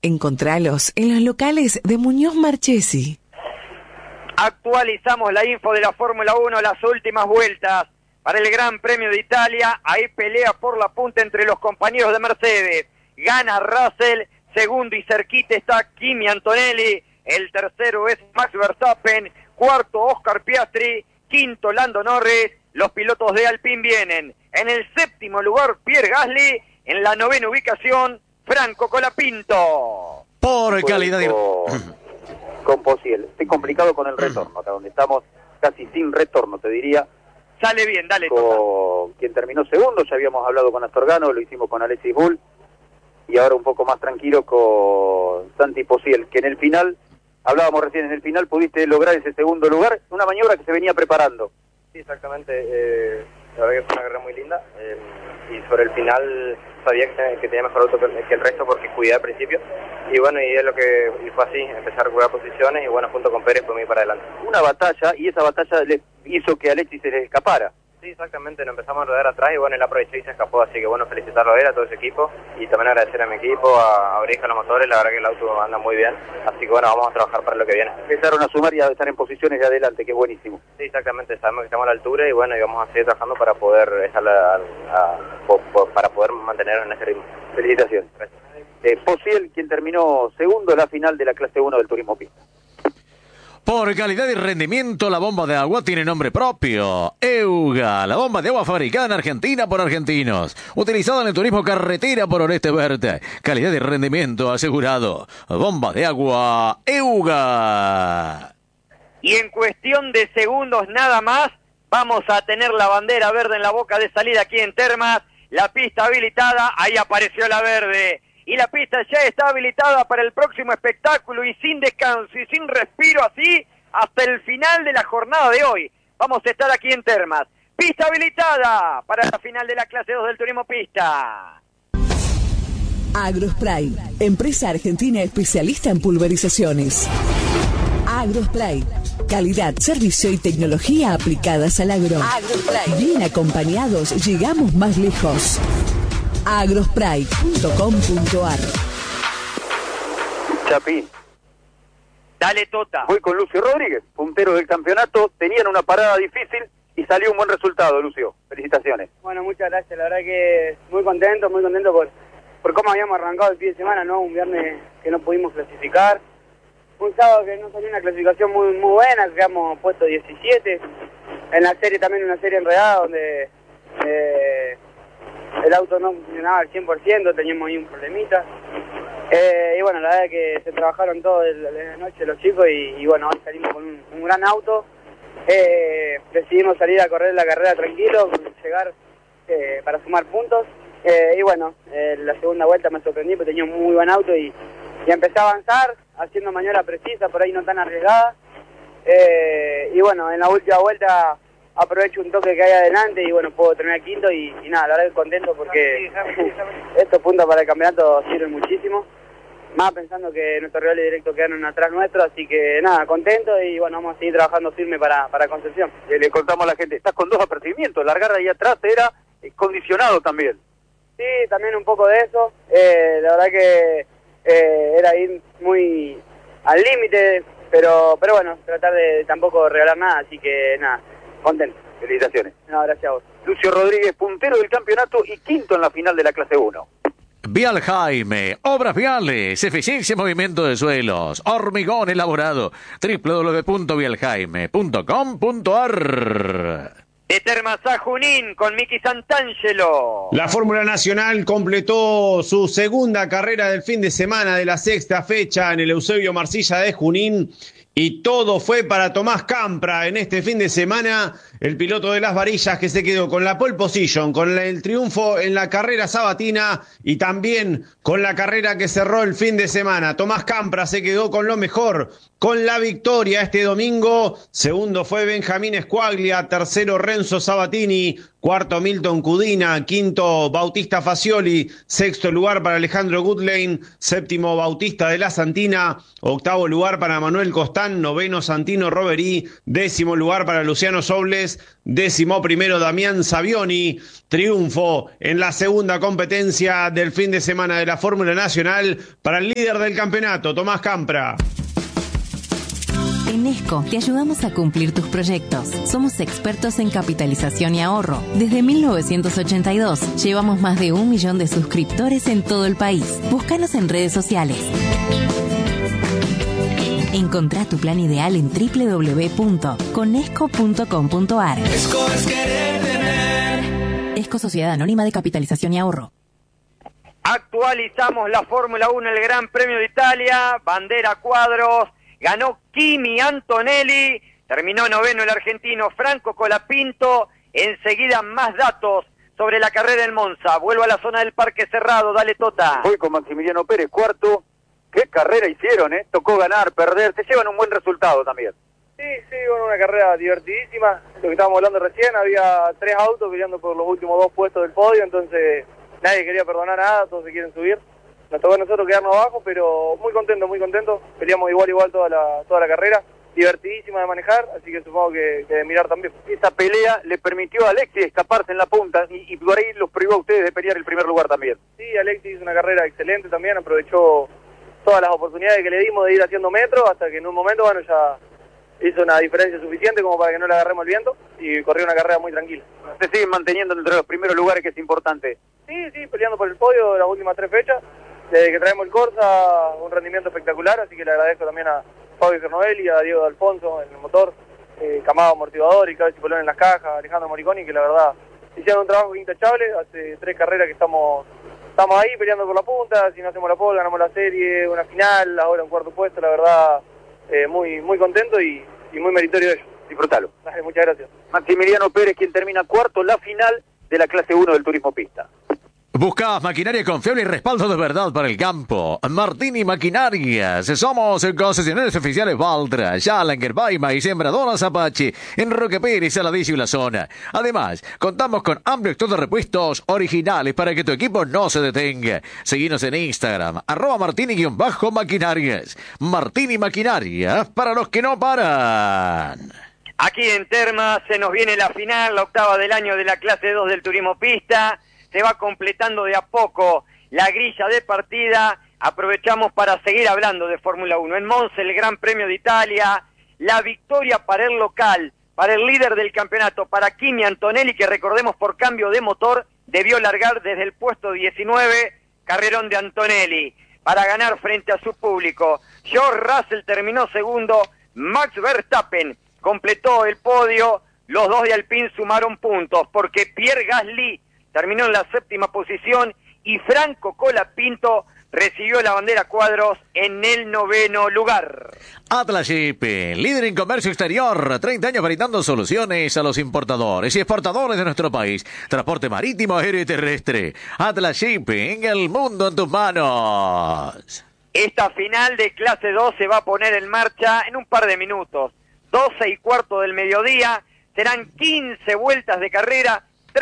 Encontralos en los locales de Muñoz Marchesi. Actualizamos la info de la Fórmula 1, las últimas vueltas para el Gran Premio de Italia. Ahí pelea por la punta entre los compañeros de Mercedes. Gana Russell, segundo y cerquita está Kimi Antonelli. El tercero es Max Verstappen, cuarto Oscar Piastri, quinto Lando Norris. Los pilotos de Alpine vienen. En el séptimo lugar Pierre Gasly, en la novena ubicación Franco Colapinto. Por calidad de... Con Posiel. Estoy complicado con el retorno, acá donde estamos casi sin retorno, te diría. Sale bien, dale. Con quien terminó segundo, ya habíamos hablado con Astorgano, lo hicimos con Alexis Bull, y ahora un poco más tranquilo con Santi Posiel, que en el final, hablábamos recién, en el final pudiste lograr ese segundo lugar, una maniobra que se venía preparando. Sí, exactamente, la verdad que fue una carrera muy linda, y sobre el final sabía que tenía mejor auto que el resto porque cuidé al principio, y bueno, y es lo que y fue así, empezar a recuperar posiciones, y bueno, junto con Pérez fue muy para adelante. Una batalla, y esa batalla le hizo que Alexis se le escapara. Sí, exactamente, nos empezamos a rodear atrás, y bueno, él aprovechó y se escapó, así que bueno, felicitarlo a él, a todo ese equipo, y también agradecer a mi equipo, a Oreja, a los motores, la verdad que el auto anda muy bien, así que bueno, vamos a trabajar para lo que viene. Empezaron a sumar y a estar en posiciones de adelante, que es buenísimo. Sí, exactamente, sabemos que estamos a la altura, y bueno, y vamos a seguir trabajando para poder estar para poder mantener en ese ritmo. Felicitaciones. Posiel, quien terminó segundo en la final de la clase 1 del turismo pista. Por calidad y rendimiento, la bomba de agua tiene nombre propio. EUGA, la bomba de agua fabricada en Argentina por argentinos. Utilizada en el turismo carretera por Oreste Verde. Calidad y rendimiento asegurado. Bomba de agua EUGA. Y en cuestión de segundos nada más, vamos a tener la bandera verde en la boca de salida aquí en Termas. La pista habilitada, ahí apareció la verde. Y la pista ya está habilitada para el próximo espectáculo y sin descanso y sin respiro así hasta el final de la jornada de hoy. Vamos a estar aquí en Termas. Pista habilitada para la final de la clase 2 del turismo pista. Agrospray, empresa argentina especialista en pulverizaciones. Agrospray, calidad, servicio y tecnología aplicadas al agro. Agrospray. Bien acompañados, llegamos más lejos. agrospray.com.ar. Chapín. Dale, Tota. Voy con Lucio Rodríguez, puntero del campeonato. Tenían una parada difícil y salió un buen resultado, Lucio. Felicitaciones. Bueno, muchas gracias. La verdad que muy contento por cómo habíamos arrancado el fin de semana, ¿no? Un viernes que no pudimos clasificar. Un sábado que no salió una clasificación muy buena, quedamos puesto 17. En la serie también una serie enredada donde el auto no funcionaba al 100%, teníamos ahí un problemita. Y bueno, la verdad es que se trabajaron todo la noche los chicos y bueno, hoy salimos con un gran auto. Decidimos salir a correr la carrera tranquilo, llegar para sumar puntos. Y bueno, la segunda vuelta me sorprendí porque tenía un muy buen auto y empecé a avanzar, haciendo maniobra precisa, por ahí no tan arriesgada. Y bueno, en la última vuelta aprovecho un toque que hay adelante y bueno, puedo terminar quinto y nada, la verdad que contento porque estos puntos para el campeonato sirven muchísimo, más pensando que nuestros rivales directos quedaron atrás nuestro, así que nada, contento y bueno, vamos a seguir trabajando firme para Concepción. Le contamos a la gente, estás con dos apercibimientos, largar ahí atrás era condicionado también. Sí, también un poco de eso, la verdad que era ir muy al límite, pero bueno, tratar de tampoco regalar nada, así que nada, contento. Felicitaciones. No, gracias a vos. Lucio Rodríguez, puntero del campeonato y quinto en la final de la clase 1. Vial Jaime, obras viales, eficiencia y movimiento de suelos, hormigón elaborado, www.vieljaime.com.ar. De Termas a Junín con Miki Santangelo. La Fórmula Nacional completó su segunda carrera del fin de semana de la sexta fecha en el Eusebio Marcilla de Junín y todo fue para Tomás Campra en este fin de semana, el piloto de las varillas que se quedó con la pole position, con el triunfo en la carrera sabatina y también con la carrera que cerró el fin de semana. Tomás Campra se quedó con lo mejor, con la victoria este domingo. Segundo fue Benjamín Squaglia, tercero Renzo Sabatini, cuarto Milton Cudina, quinto Bautista Facioli, sexto lugar para Alejandro Goodlane, séptimo Bautista de la Santina, octavo lugar para Manuel Costán, noveno Santino Roverí, décimo lugar para Luciano Sobles, López, 11º Damián Savioni, triunfo en la segunda competencia del fin de semana de la Fórmula Nacional para el líder del campeonato, Tomás Campra. En ESCO te ayudamos a cumplir tus proyectos. Somos expertos en capitalización y ahorro. Desde 1982 llevamos más de 1 millón de suscriptores en todo el país. Búscanos en redes sociales. Encontrá tu plan ideal en www.conesco.com.ar. ESCO es querer tener. ESCO Sociedad Anónima de Capitalización y Ahorro. Actualizamos la Fórmula 1, el Gran Premio de Italia, bandera cuadros. Ganó Kimi Antonelli, terminó noveno el argentino Franco Colapinto. Enseguida más datos sobre la carrera en Monza. Vuelvo a la zona del Parque Cerrado, dale Tota. Voy con Maximiliano Pérez, cuarto. Qué carrera hicieron, ¿eh? Tocó ganar, perder, se llevan un buen resultado también. Sí, bueno, una carrera divertidísima. Lo que estábamos hablando recién, había 3 autos peleando por los últimos 2 puestos del podio, entonces nadie quería perdonar nada, todos se quieren subir. Nos tocó a nosotros quedarnos abajo, pero muy contento. Peleamos igual toda la carrera. Divertidísima de manejar, así que supongo que de mirar también. Esa pelea le permitió a Alexis escaparse en la punta y por ahí los privó a ustedes de pelear el primer lugar también. Sí, Alexis hizo una carrera excelente también, aprovechó todas las oportunidades que le dimos de ir haciendo metros, hasta que en un momento, ya hizo una diferencia suficiente como para que no le agarremos el viento y corrió una carrera muy tranquila. Se siguen manteniendo entre los primeros lugares, que es importante. Sí, peleando por el podio las últimas 3 fechas. Desde que traemos el Corsa, un rendimiento espectacular, así que le agradezco también a Fabio Fernovelli, a Diego D'Alfonso en el motor, Camado amortiguador y Cabeza y Polón en las cajas, Alejandro Moriconi, que la verdad hicieron un trabajo intachable. Hace 3 carreras que estamos ahí peleando por la punta. Si no hacemos la pole, ganamos la serie, una final, ahora un cuarto puesto. La verdad, muy contento y muy meritorio de ellos. Disfrútalo. Dale, muchas gracias. Maximiliano Pérez, quien termina cuarto, la final de la clase 1 del turismo pista. Buscas maquinaria confiable y respaldo de verdad para el campo. Martini Maquinarias. Somos concesionarios oficiales Valtra, Challenger, Baima y Sembradoras Apache en Roque Pérez, Saladillo y la zona. Además, contamos con amplio stock de repuestos originales para que tu equipo no se detenga. Seguinos en Instagram, @Martini_Maquinarias. Martini Maquinarias, para los que no paran. Aquí en Termas se nos viene la final, la octava del año de la clase 2 del turismo pista. Se va completando de a poco la grilla de partida. Aprovechamos para seguir hablando de Fórmula 1. En Monza, el Gran Premio de Italia, la victoria para el local, para el líder del campeonato, para Kimi Antonelli, que recordemos por cambio de motor debió largar desde el puesto 19, carrerón de Antonelli, para ganar frente a su público. George Russell terminó segundo, Max Verstappen completó el podio, los dos de Alpine sumaron puntos, porque Pierre Gasly terminó en la 7ª posición y Franco Colapinto recibió la bandera cuadros en el 9º lugar. Atlas Shipping, líder en comercio exterior, 30 años brindando soluciones a los importadores y exportadores de nuestro país. Transporte marítimo, aéreo y terrestre. Atlas Shipping, el mundo en tus manos. Esta final de clase 2 se va a poner en marcha en un par de minutos. 12:15 del mediodía, serán 15 vueltas de carrera,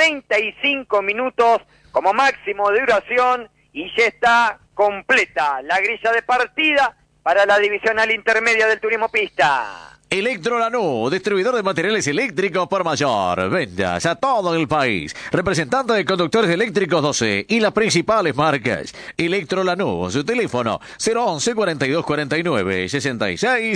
35 minutos como máximo de duración y ya está completa la grilla de partida para la divisional intermedia del turismo pista. Electro Lanús, distribuidor de materiales eléctricos por mayor. Ventas a todo el país. Representante de conductores eléctricos 12 y las principales marcas. Electro Lanús, su teléfono 011 42 49 66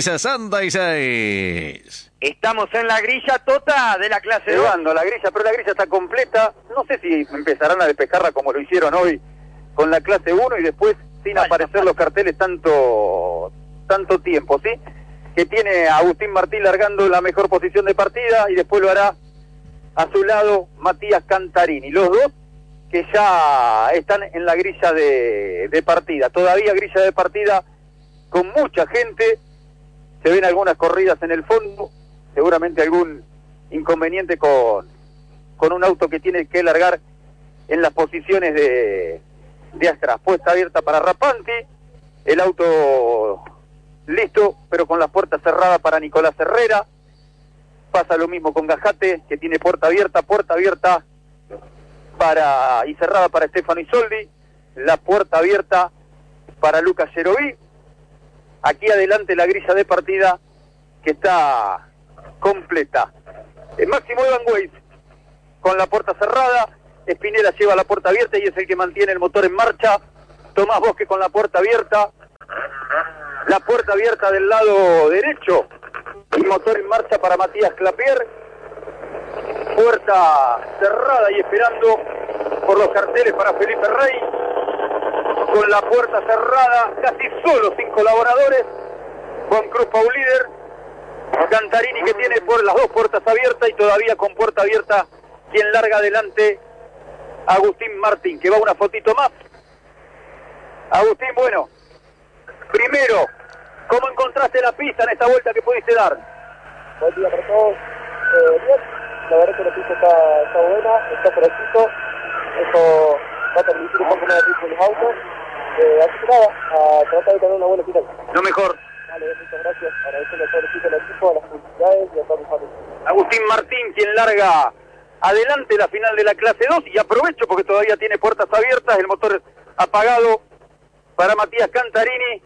66. Estamos en la grilla Tota de la clase 2. Llevando la grilla, pero la grilla está completa. No sé si empezarán a despejarla como lo hicieron hoy con la clase 1 y después sin aparecer los carteles tanto tiempo, ¿sí? Que tiene a Agustín Martín largando la mejor posición de partida y después lo hará a su lado Matías Cantarini. Los dos que ya están en la grilla de partida. Todavía grilla de partida con mucha gente. Se ven algunas corridas en el fondo. Seguramente algún inconveniente con un auto que tiene que largar en las posiciones de atrás. Puesta abierta para Rapanti. El auto listo, pero con las puertas cerradas para Nicolás Herrera. Pasa lo mismo con Gajate, que tiene puerta abierta y cerrada para Stefano Isoldi. La puerta abierta para Lucas Yeroví. Aquí adelante la grilla de partida que está completa. Máximo Evan Weiss con la puerta cerrada, Spinella lleva la puerta abierta y es el que mantiene el motor en marcha. Tomás Bosque con la puerta abierta del lado derecho y motor en marcha para Matías Clapier. Puerta cerrada y esperando por los carteles para Felipe Rey. Con la puerta cerrada, casi solo 5 colaboradores. Juan Cruz Paulíder, Cantarini que tiene por las 2 puertas abiertas y todavía con puerta abierta quien larga adelante, Agustín Martín, que va una fotito más. Agustín, bueno, primero, ¿cómo encontraste la pista en esta vuelta que pudiste dar? Buen día para todos. Bien, la verdad que la pista está buena, está fresquito, eso va a permitir un poco más de ritmo en los autos. Así que nada, a tratar de tener una buena final. Lo mejor. Vale, muchas gracias, agradecerle a todo el equipo, a las publicidades y a todos mis amigos. Agustín Martín, quien larga adelante la final de la clase 2, y aprovecho porque todavía tiene puertas abiertas, el motor apagado para Matías Cantarini.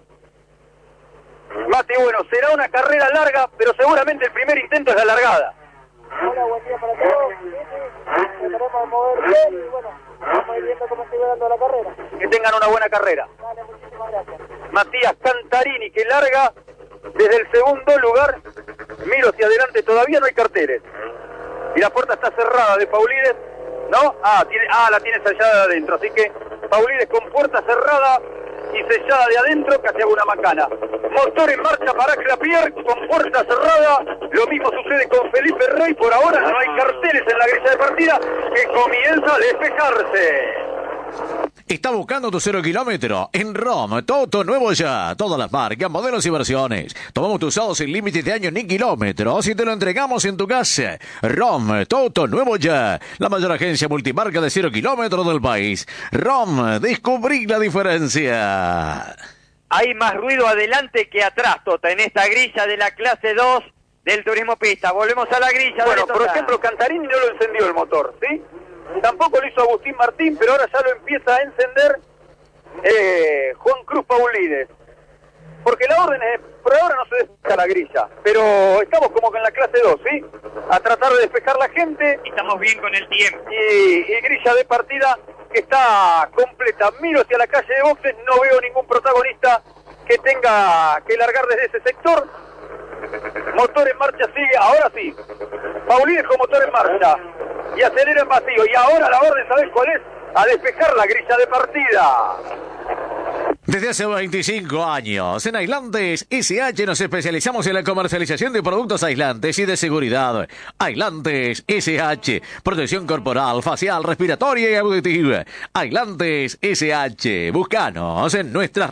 Mati, bueno, será una carrera larga, pero seguramente el primer intento es la largada. Hola, buen día para todos. Empezaremos a mover bien y bueno, vamos a ir viendo cómo se va dando la carrera. Que tengan una buena carrera. Vale, muchísimas gracias. Matías Cantarini, que larga desde el segundo lugar. Miro hacia adelante, todavía no hay carteles. Y la puerta está cerrada de Paulides, ¿no? La tiene sellada de adentro, así que Paulides con puerta cerrada y sellada de adentro, casi hago una macana. Motor en marcha para Clapier con puerta cerrada. Lo mismo sucede con Felipe Rey. Por ahora no hay carteles en la grilla de partida, que comienza a despejarse. Está buscando tu 0 kilómetro en ROM, Toto nuevo ya. Todas las marcas, modelos y versiones. Tomamos tu usado sin límites de años ni kilómetros y te lo entregamos en tu casa. ROM, Toto nuevo ya. La mayor agencia multimarca de 0 kilómetros del país. ROM, descubrí la diferencia. Hay más ruido adelante que atrás, Tota, en esta grilla de la clase 2 del turismo pista. Volvemos a la grilla. Bueno, por ejemplo, Cantarini no lo encendió el motor, ¿sí? Tampoco lo hizo Agustín Martín, pero ahora ya lo empieza a encender Juan Cruz Paulides. Porque la orden es, por ahora no se despeja la grilla, pero estamos como que en la clase 2, ¿sí? A tratar de despejar la gente. Estamos bien con el tiempo. Y grilla de partida que está completa. Miro hacia la calle de boxes, no veo ningún protagonista que tenga que largar desde ese sector. Motor en marcha sigue, ahora sí. Paulides con motor en marcha. Y acelera en vacío. Y ahora la orden, ¿sabés cuál es? A despejar la grilla de partida. Desde hace 25 años, en Aislantes SH nos especializamos en la comercialización de productos aislantes y de seguridad. Aislantes SH, protección corporal, facial, respiratoria y auditiva. Aislantes SH, búscanos en nuestras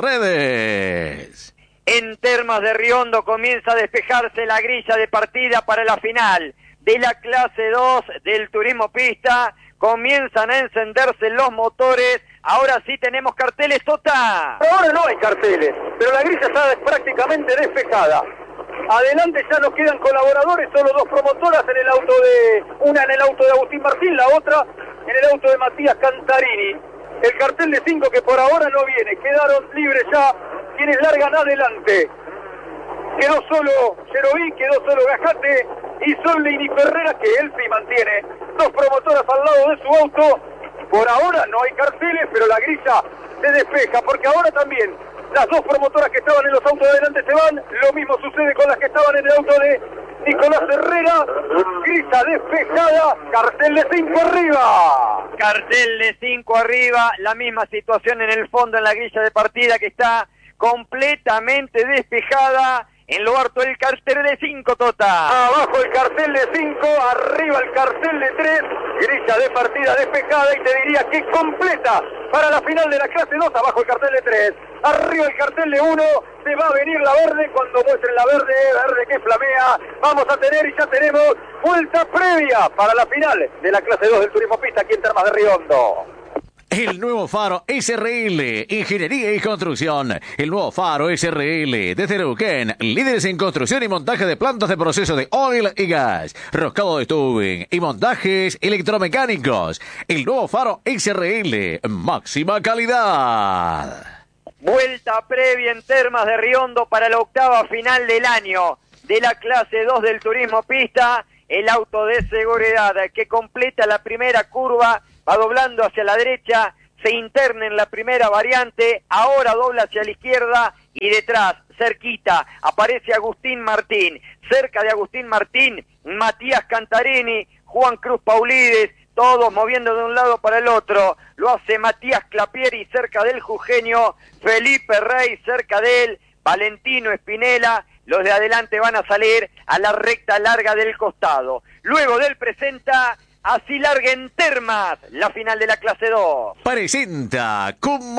redes. En Termas de Riondo comienza a despejarse la grilla de partida para la final de la clase 2 del turismo pista. Comienzan a encenderse los motores. Ahora sí tenemos carteles, Tota. Ahora no hay carteles, pero la grilla está prácticamente despejada. Adelante ya nos quedan colaboradores, solo 2 promotoras en el auto una en el auto de Agustín Martín, la otra en el auto de Matías Cantarini. El cartel de 5 que por ahora no viene, quedaron libres ya quienes largan adelante. Quedó solo Yeroví, quedó solo Gajate y Solleini Ferreira, que él sí mantiene 2 promotoras al lado de su auto. Por ahora no hay carteles, pero la grilla se despeja, porque ahora también las 2 promotoras que estaban en los autos de adelante se van. Lo mismo sucede con las que estaban en el auto de Nicolás Herrera. Grilla despejada, cartel de 5 arriba. Cartel de 5 arriba, la misma situación en el fondo en la grilla de partida, que está completamente despejada. En lo harto el cartel de 5, Tota. Abajo el cartel de 5, arriba el cartel de 3. Grilla de partida despejada y te diría que completa para la final de la clase 2. Abajo el cartel de 3, arriba el cartel de 1. Se va a venir la verde cuando muestren la verde que flamea. Vamos a tener y ya tenemos vuelta previa para la final de la clase 2 del turismo pista aquí en Termas de Riondo. El nuevo faro SRL, Ingeniería y Construcción. El nuevo faro SRL, desde Neuquén, líderes en construcción y montaje de plantas de proceso de oil y gas, roscado de tubing y montajes electromecánicos. El nuevo faro SRL, máxima calidad. Vuelta previa en Termas de Riondo para la octava final del año de la clase 2 del turismo pista. el auto de seguridad que completa la primera curva, va doblando hacia la derecha, se interna en la primera variante, ahora dobla hacia la izquierda y detrás, cerquita, aparece Agustín Martín, cerca de Agustín Martín, Matías Cantarini, Juan Cruz Paulides, todos moviendo de un lado para el otro, lo hace Matías Clapieri cerca del jujeño, Felipe Rey cerca de él, Valentino Espinela, los de adelante van a salir a la recta larga del costado. Luego del presenta, así larga en Termas, la final de la clase 2. Presenta Cum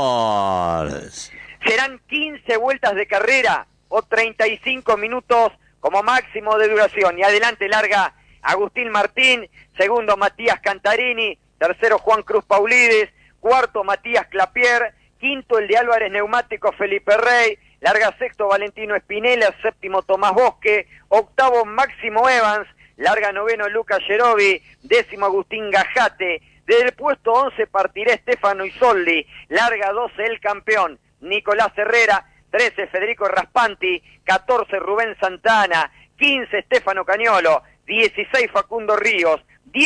Motors. Serán 15 vueltas de carrera o 35 minutos como máximo de duración. Y adelante larga Agustín Martín, segundo Matías Cantarini, tercero Juan Cruz Paulides, cuarto Matías Clapier, quinto el de Álvarez Neumáticos Felipe Rey, larga sexto Valentino Espinela, séptimo Tomás Bosque, octavo Máximo Evans, larga noveno Lucas Gerovi, décimo Agustín Gajate, desde el puesto 11 partirá Estefano Isoldi, larga 12 el campeón Nicolás Herrera, 13 Federico Raspanti, 14 Rubén Santana, 15 Estefano Cañolo, 16 Facundo Ríos,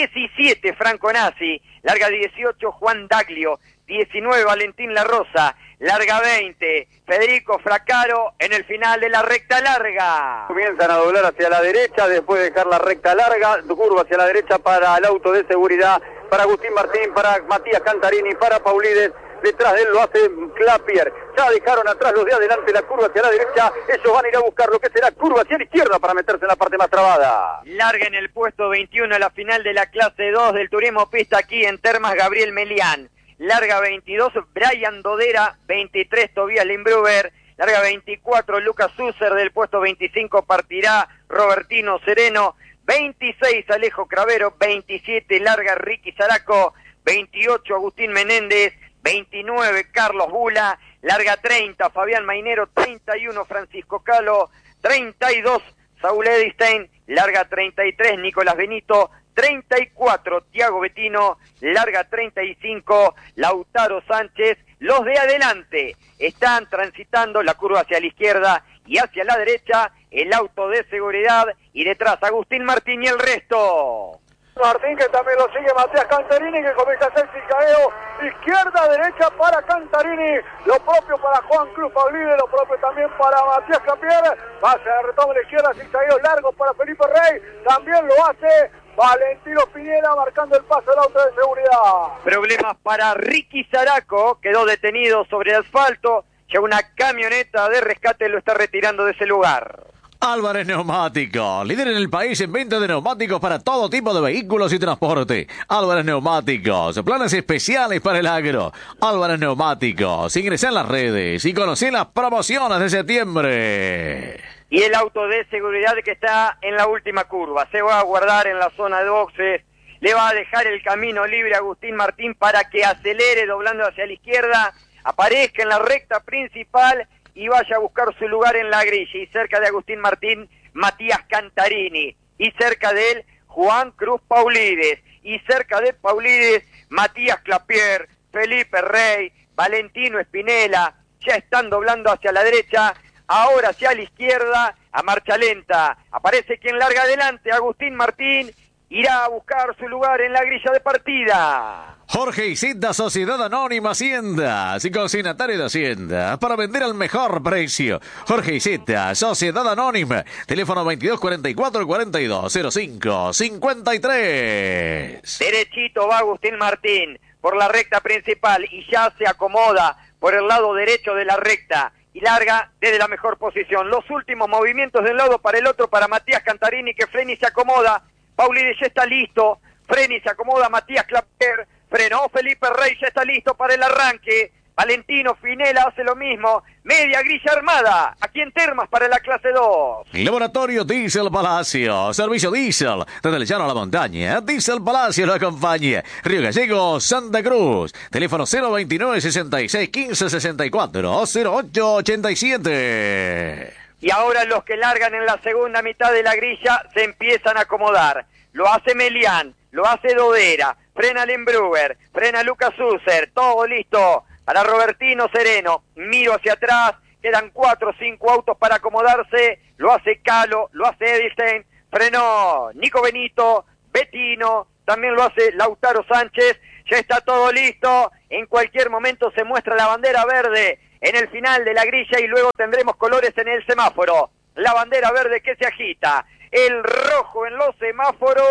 17 Franco Nasi, larga 18 Juan Daglio, 19 Valentín La Rosa, larga 20 Federico Fracaro en el final de la recta larga. Comienzan a doblar hacia la derecha, después de dejar la recta larga, curva hacia la derecha para el auto de seguridad, para Agustín Martín, para Matías Cantarini, para Paulides. Detrás de él lo hace Clapier, ya dejaron atrás los de adelante la curva hacia la derecha, ellos van a ir a buscar lo que será curva hacia la izquierda para meterse en la parte más trabada. Larga en el puesto 21 la final de la clase 2 del turismo pista aquí en Termas Gabriel Melián, larga 22 Brian Dodera, 23 Tobías Limbruber, larga 24 Lucas Susser, del puesto 25 partirá Robertino Sereno, 26 Alejo Cravero, 27 larga Ricky Zaraco, 28 Agustín Menéndez, 29 Carlos Bula, larga 30 Fabián Mainero, 31 Francisco Calo, 32 Saúl Edistein, larga 33 Nicolás Benito, 34 Tiago Betino, larga 35 Lautaro Sánchez. Los de adelante están transitando la curva hacia la izquierda y hacia la derecha el auto de seguridad y detrás Agustín Martín y el resto. Martín, que también lo sigue Matías Cantarini, que comienza a hacer cicaeo izquierda-derecha para Cantarini, lo propio para Juan Cruz Paulides, lo propio también para Matías Clapier, pasa de retorno a la izquierda, cicaeo largo para Felipe Rey, también lo hace Valentino Pineda marcando el paso del auto de seguridad. Problemas para Ricky Zaraco, quedó detenido sobre el asfalto, ya una camioneta de rescate lo está retirando de ese lugar. Álvarez Neumáticos, líder en el país en venta de neumáticos para todo tipo de vehículos y transporte. Álvarez Neumáticos, planes especiales para el agro. Álvarez Neumáticos, ingresá en las redes y conocé las promociones de septiembre. Y el auto de seguridad que está en la última curva, se va a guardar en la zona de boxes, le va a dejar el camino libre a Agustín Martín para que acelere doblando hacia la izquierda, aparezca en la recta principal y vaya a buscar su lugar en la grilla. Y cerca de Agustín Martín, Matías Cantarini. Y cerca de él, Juan Cruz Paulides. Y cerca de Paulides, Matías Clapier, Felipe Rey, Valentino Espinela. Ya están doblando hacia la derecha, ahora hacia la izquierda, a marcha lenta. Aparece quien larga adelante, Agustín Martín. Irá a buscar su lugar en la grilla de partida. Jorge Isita, Sociedad Anónima Hacienda, y consignatario de Hacienda, para vender al mejor precio. Jorge Isita, Sociedad Anónima, teléfono 2244-4205-53. Derechito va Agustín Martín por la recta principal y ya se acomoda por el lado derecho de la recta y larga desde la mejor posición. Los últimos movimientos de un lado para el otro para Matías Cantarini, que frena y se acomoda. Paulides ya está listo, frena y se acomoda Matías Clapier, frenó Felipe Rey, ya está listo para el arranque. Valentino Finela hace lo mismo, media grilla armada, aquí en Termas para la clase 2. Laboratorio Diesel Palacio, servicio diésel, desde el llano a la montaña, Diesel Palacio lo acompaña. Río Gallegos, Santa Cruz, teléfono 029-66-15-64 o 08-87. Y ahora los que largan en la segunda mitad de la grilla se empiezan a acomodar. Lo hace Melián, lo hace Dodera, frena Limbruber, frena Lucas Susser, todo listo para Robertino Sereno. Miro hacia atrás, quedan 4 o 5 autos para acomodarse. Lo hace Calo, lo hace Edistein, frenó Nico Benito, Bettino, también lo hace Lautaro Sánchez, ya está todo listo, en cualquier momento se muestra la bandera verde en el final de la grilla y luego tendremos colores en el semáforo. La bandera verde que se agita, el rojo en los semáforos,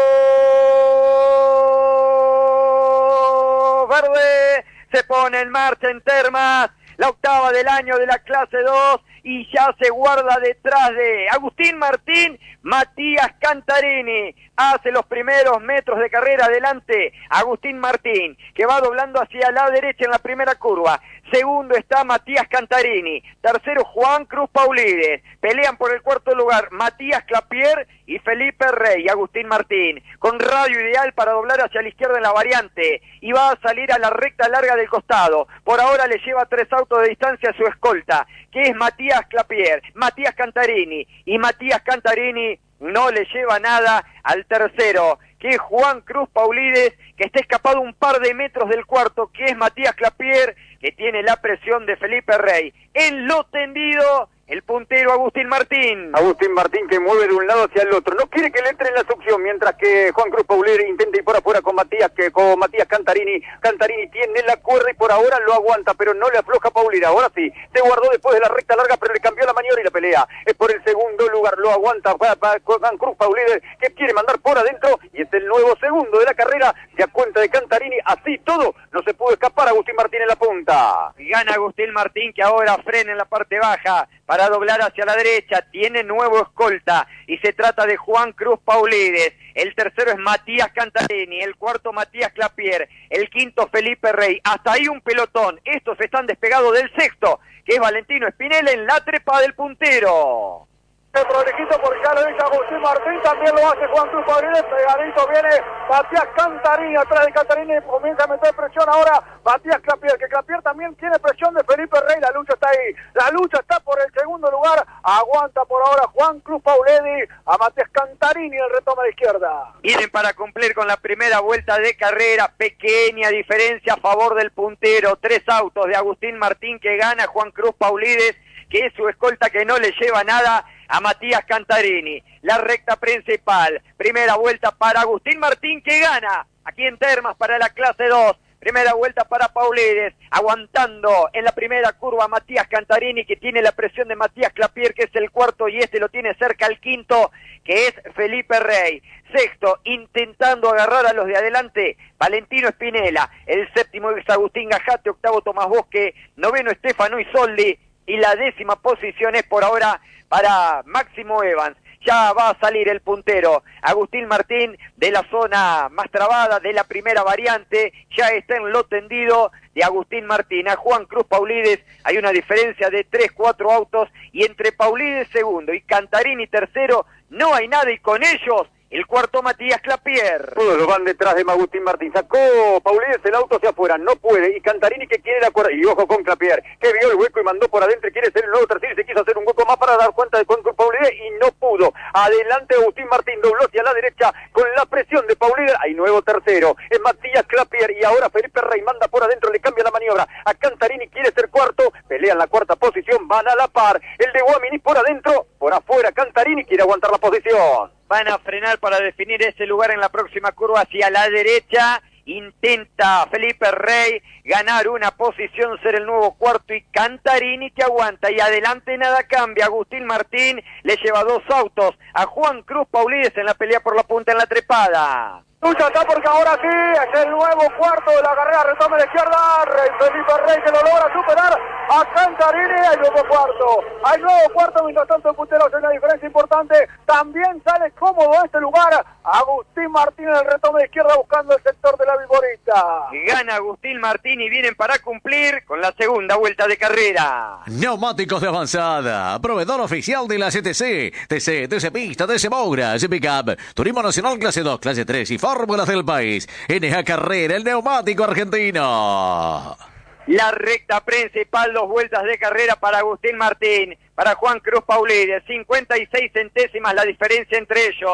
verde, se pone en marcha en Termas, la octava del año de la clase 2 y ya se guarda detrás de Agustín Martín, Matías Cantarini, hace los primeros metros de carrera adelante, Agustín Martín, que va doblando hacia la derecha en la primera curva. Segundo está Matías Cantarini, tercero Juan Cruz Paulides, pelean por el cuarto lugar Matías Clapier y Felipe Rey. Agustín Martín, con radio ideal para doblar hacia la izquierda en la variante, y va a salir a la recta larga del costado. Por ahora le lleva 3 autos de distancia a su escolta, que es Matías Clapier, Matías Cantarini, y Matías Cantarini no le lleva nada al tercero, que es Juan Cruz Paulides, que está escapado un par de metros del cuarto, que es Matías Clapier, que tiene la presión de Felipe Rey. En lo tendido, el puntero Agustín Martín. Agustín Martín que mueve de un lado hacia el otro. No quiere que le entre en la succión, mientras que Juan Cruz Paulides intenta ir por afuera con Matías Cantarini. Cantarini tiene la cuerda y por ahora lo aguanta, pero no le afloja Paulides. Ahora sí, se guardó después de la recta larga, pero le cambió la maniobra y la pelea. Es por el segundo lugar, lo aguanta Juan Cruz Paulides, que quiere mandar por adentro, y es el nuevo segundo de la carrera. Se da cuenta de Cantarini, así todo, no se pudo escapar Agustín Martín en la punta. Gana Agustín Martín, que ahora frena en la parte baja para doblar hacia la derecha, tiene nuevo escolta y se trata de Juan Cruz Paulides. El tercero es Matías Cantarini, el cuarto Matías Clapier, el quinto Felipe Rey. Hasta ahí un pelotón, estos están despegados del sexto, que es Valentino Spinella en la trepa del puntero. El prolijito porque ya lo dice Agustín Martín, también lo hace Juan Cruz Paulides, pegadito viene Matías Cantarini, atrás de Cantarini comienza a meter presión ahora Matías Clapier, que Clapier también tiene presión de Felipe Rey, la lucha está ahí, la lucha está por el segundo lugar, aguanta por ahora Juan Cruz Paulides a Matías Cantarini, el retoma de izquierda. Vienen para cumplir con la primera vuelta de carrera, pequeña diferencia a favor del puntero, 3 autos de Agustín Martín que gana, Juan Cruz Paulides, que es su escolta que no le lleva nada a Matías Cantarini. La recta principal, primera vuelta para Agustín Martín que gana aquí en Termas para la clase 2. Primera vuelta para Paulides, aguantando en la primera curva Matías Cantarini, que tiene la presión de Matías Clapier, que es el cuarto, y este lo tiene cerca al quinto, que es Felipe Rey. Sexto, intentando agarrar a los de adelante, Valentino Spinella. El séptimo es Agustín Gajate, octavo Tomás Bosque, noveno Stefano Isoldi, y la 10ª posición es por ahora para Máximo Evans. Ya va a salir el puntero Agustín Martín de la zona más trabada de la primera variante, ya está en lo tendido de Agustín Martín. A Juan Cruz Paulides hay una diferencia de 3-4 autos, y entre Paulides segundo y Cantarini tercero no hay nada, y con ellos el cuarto Matías Clapier. Todos los van detrás de Agustín Martín. Sacó Paulides el auto hacia afuera, no puede. Y Cantarini que quiere la cuerda. Y ojo con Clapier, que vio el hueco y mandó por adentro y quiere ser el nuevo tercero. Y se quiso hacer un hueco más para dar cuenta de Juan Cruz Paulides y no pudo. Adelante Agustín Martín, dobló hacia la derecha con la presión de Paulides. Hay nuevo tercero. Es Matías Clapier y ahora Felipe Rey manda por adentro, le cambia la maniobra. A Cantarini quiere ser cuarto. Pelea en la cuarta posición, van a la par. El de Guamini por adentro, por afuera Cantarini quiere aguantar la posición. Van a frenar para definir ese lugar en la próxima curva hacia la derecha. Intenta Felipe Rey ganar una posición, ser el nuevo cuarto, y Cantarini que aguanta. Y adelante nada cambia. Agustín Martín le lleva 2 autos a Juan Cruz Paulides en la pelea por la punta en la trepada. Lucha está porque ahora sí es el nuevo cuarto de la carrera, retoma de izquierda, Felipe Rey que lo logra superar a Cantarini. Hay nuevo cuarto, mientras tanto el puntero hace una diferencia importante, también sale cómodo a este lugar Agustín Martín en el retoma de izquierda buscando el sector de la Viborita. Gana Agustín Martín y vienen para cumplir con la segunda vuelta de carrera. Neumáticos de avanzada, proveedor oficial de la CTC, TC Pista, TC Moura, TC Pickup, Turismo Nacional clase 2, clase 3 y fórmulas del país. NJ Carrera, el neumático argentino. La recta principal, 2 vueltas de carrera para Agustín Martín, para Juan Cruz Paulides, 56 centésimas la diferencia entre ellos.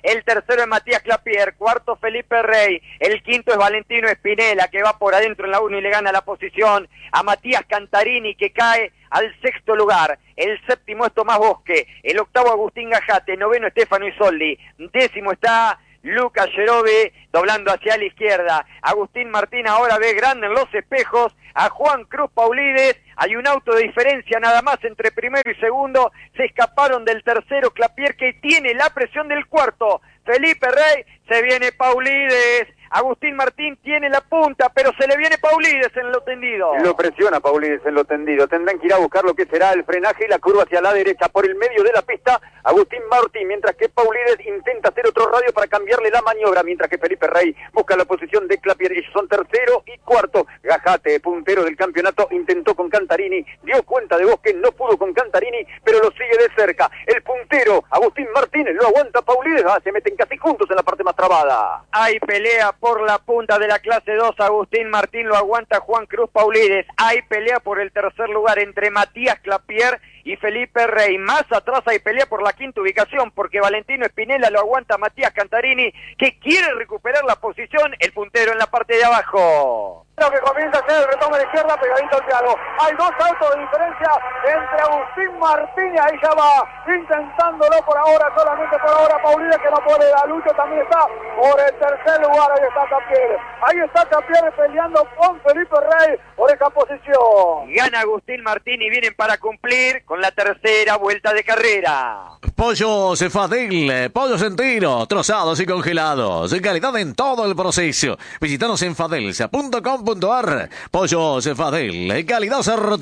el tercero es Matías Clapier, cuarto Felipe Rey, el quinto es Valentino Espinela, que va por adentro en la 1 y le gana la posición a Matías Cantarini, que cae al sexto lugar. El séptimo es Tomás Bosque, el octavo Agustín Gajate, noveno Stefano Isoldi, décimo está Lucas Yerobe, doblando hacia la izquierda. Agustín Martín ahora ve grande en los espejos a Juan Cruz Paulides. Hay un auto de diferencia nada más entre primero y segundo. Se escaparon del tercero Clapier, que tiene la presión del cuarto. Felipe Rey, se viene Paulides. Agustín Martín tiene la punta, pero se le viene Paulides en lo tendido. Lo presiona Paulides en lo tendido. Tendrán que ir a buscar lo que será el frenaje y la curva hacia la derecha. Por el medio de la pista, Agustín Martín, mientras que Paulides intenta hacer otro radio para cambiarle la maniobra, mientras que Felipe Rey busca la posición de Clapier. Ellos son tercero y cuarto. Gajate, puntero del campeonato, intentó con Cantarini, dio cuenta de Bosque, no pudo con Cantarini, pero lo sigue de cerca. El puntero, Agustín Martínez, lo aguanta Paulides. Se meten casi juntos en la parte más trabada. Hay pelea por la punta de la clase 2, Agustín Martín lo aguanta Juan Cruz Paulides. Hay pelea por el tercer lugar entre Matías Clapier y Felipe Rey. Más atrás hay pelea por la quinta ubicación, porque Valentino Espinela lo aguanta Matías Cantarini, que quiere recuperar la posición, el puntero en la parte de abajo. Lo que comienza a ser el retorno a la izquierda, pegadito al piano. Hay 2 autos de diferencia entre Agustín Martín, ahí ya va intentándolo por ahora, solamente por ahora Paulides, que no puede. La lucha también está por el tercer lugar. Ahí está Clapier. Ahí está Clapier peleando con Felipe Rey por esa posición. Gana Agustín Martín y vienen para cumplir con la tercera vuelta de carrera. Pollo Cefadel, pollos enteros, trozados y congelados. Calidad en todo el proceso. Visítanos en fadelsa.com.ar. Pollo Cefadel, calidad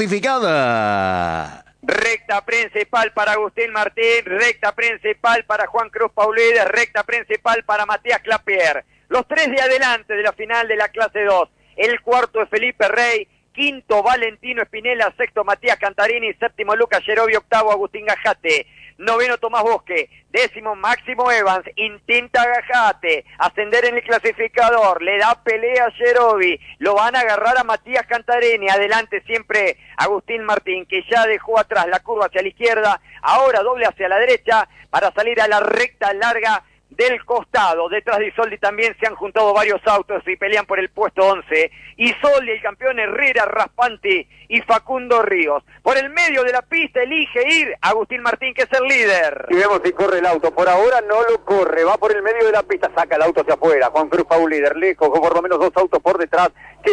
certificada. Recta principal para Agustín Martín, recta principal para Juan Cruz Paulides, recta principal para Matías Clapier. Los tres de adelante de la final de la clase 2. El cuarto es Felipe Rey, quinto Valentino Espinela, sexto Matías Cantarini, séptimo Lucas Yerobi, octavo Agustín Gajate, noveno Tomás Bosque, décimo Máximo Evans. Intenta Gajate ascender en el clasificador, le da pelea a Yerobi, lo van a agarrar a Matías Cantarini. Adelante siempre Agustín Martín, que ya dejó atrás la curva hacia la izquierda, ahora doble hacia la derecha para salir a la recta larga del costado. Detrás de Isoldi también se han juntado varios autos y pelean por el puesto 11. Isoldi, el campeón, Herrera, Raspanti y Facundo Ríos. Por el medio de la pista elige ir Agustín Martín, que es el líder. Y vemos si corre el auto. Por ahora no lo corre, va por el medio de la pista, saca el auto hacia afuera. Juan Cruz Paulides, lejos, con por lo menos 2 autos por detrás.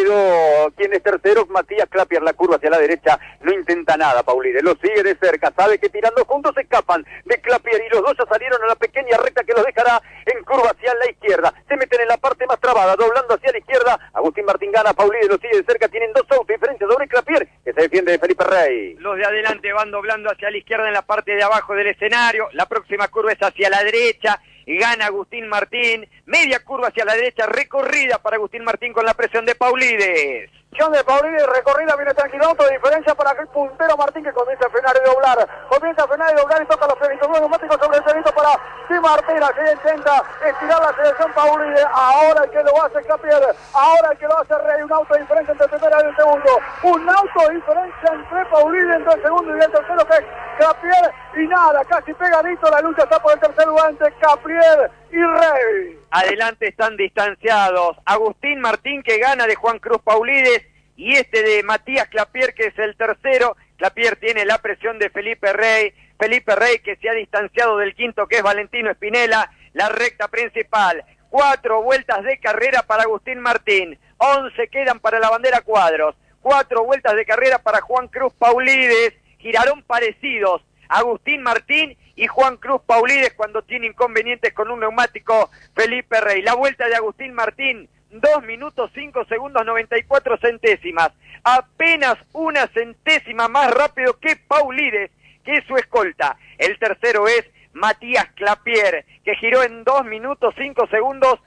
Quedó quien es tercero, Matías Clapier, la curva hacia la derecha, no intenta nada Paulides, lo sigue de cerca, sabe que tirando juntos se escapan de Clapier y los dos ya salieron a la pequeña recta que los dejará en curva hacia la izquierda. Se meten en la parte más trabada, doblando hacia la izquierda. Agustín Martín gana, Paulides lo sigue de cerca, tienen 2 autos de diferencia sobre Clapier, que se defiende de Felipe Rey. Los de adelante van doblando hacia la izquierda en la parte de abajo del escenario. La próxima curva es hacia la derecha. Gana Agustín Martín, media curva hacia la derecha, recorrida para Agustín Martín con la presión de Paulides. De Paulides, recorrida, viene tranquilo, auto de diferencia para aquel puntero Martín, que comienza a frenar y doblar. Comienza a frenar y doblar y toca los frenitos neumáticos sobre el frenito para Di Martina, que intenta estirar la selección Paulides. Ahora el que lo hace Clapier, ahora el que lo hace Rey. Un auto de diferencia entre el primero y el segundo. Un auto de diferencia entre Paulides, entre el segundo y el tercero, que es Clapier. Y nada, casi pegadito, la lucha está por el tercer lugar entre Clapier y Rey. Adelante están distanciados Agustín Martín, que gana de Juan Cruz Paulides, y este de Matías Clapier, que es el tercero. Clapier tiene la presión de Felipe Rey, que se ha distanciado del quinto, que es Valentino Espinela. La recta principal, 4 vueltas de carrera para Agustín Martín, 11 quedan para la bandera cuadros, 4 vueltas de carrera para Juan Cruz Paulides. Girarán parecidos Agustín Martín y Juan Cruz Paulides cuando tiene inconvenientes con un neumático Felipe Rey. La vuelta de Agustín Martín, 2 minutos 5 segundos 94 centésimas. Apenas una centésima más rápido que Paulides, que es su escolta. El tercero es Matías Clapier, que giró en 2 minutos 5 segundos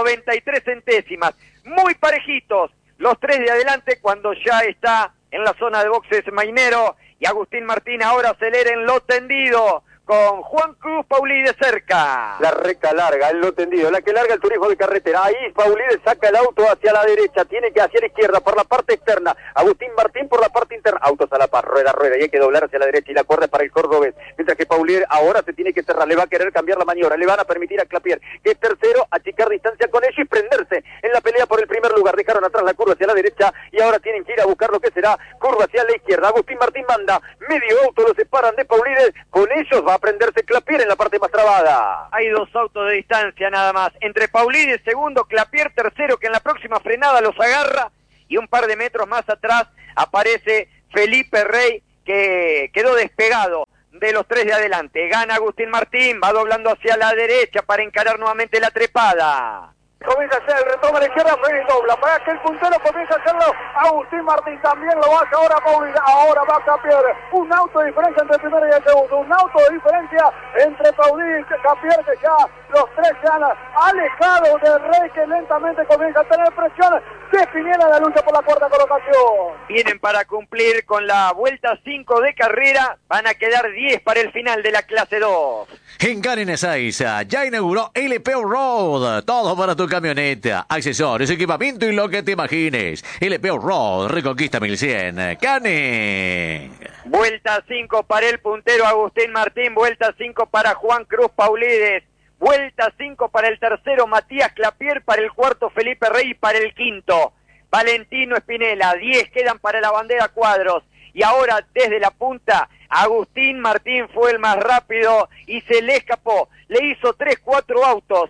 93 centésimas. Muy parejitos los tres de adelante cuando ya está en la zona de boxes Mainero. Y Agustín Martín ahora acelera en lo tendido. con Juan Cruz Paulides cerca. La recta larga, el no tendido, la que larga el turismo de carretera. Ahí Paulides saca el auto hacia la derecha, tiene que hacia la izquierda por la parte externa. Agustín Martín por la parte interna. Autos a la par, rueda, y hay que doblar hacia la derecha y la cuerda para el cordobés. Mientras que Paulides ahora se tiene que cerrar, le va a querer cambiar la maniobra, le van a permitir a Clapier, que es tercero, achicar distancia con ellos y prenderse en la pelea por el primer lugar. Dejaron atrás la curva hacia la derecha y ahora tienen que ir a buscar lo que será curva hacia la izquierda. Agustín Martín manda, medio auto lo separan de Paulides, con ellos va a prenderse Clapier en la parte más trabada. Hay 2 autos de distancia nada más, entre Paulides segundo, Clapier tercero, que en la próxima frenada los agarra, y un par de metros más atrás aparece Felipe Rey, que quedó despegado de los 3 de adelante. Gana Agustín Martín, va doblando hacia la derecha para encarar nuevamente la trepada. Comienza a hacer el retorno a la izquierda, Freddy dobla, para que el puntero comienza a hacerlo, Agustín Martín también lo hace, ahora va a Clapier, un auto de diferencia entre el primero y el segundo, un auto de diferencia entre Paulides y Clapier, que ya los 3 se han alejado de Rey, que lentamente comienza a tener presión de Spinella en la lucha por la cuarta colocación. Vienen para cumplir con la vuelta 5 de carrera, van a quedar 10 para el final de la clase 2. En Karen Ezeiza ya inauguró LP Road, todo para tu camioneta, accesorios, equipamiento y lo que te imagines. LP Road, Reconquista 1100, Canning. Vuelta 5 para el puntero Agustín Martín, vuelta 5 para Juan Cruz Paulides, vuelta 5 para el tercero Matías Clapier, para el cuarto Felipe Rey y para el quinto Valentino Spinella. 10 quedan para la bandera cuadros. Y ahora desde la punta, Agustín Martín fue el más rápido y se le escapó. Le hizo 3-4 autos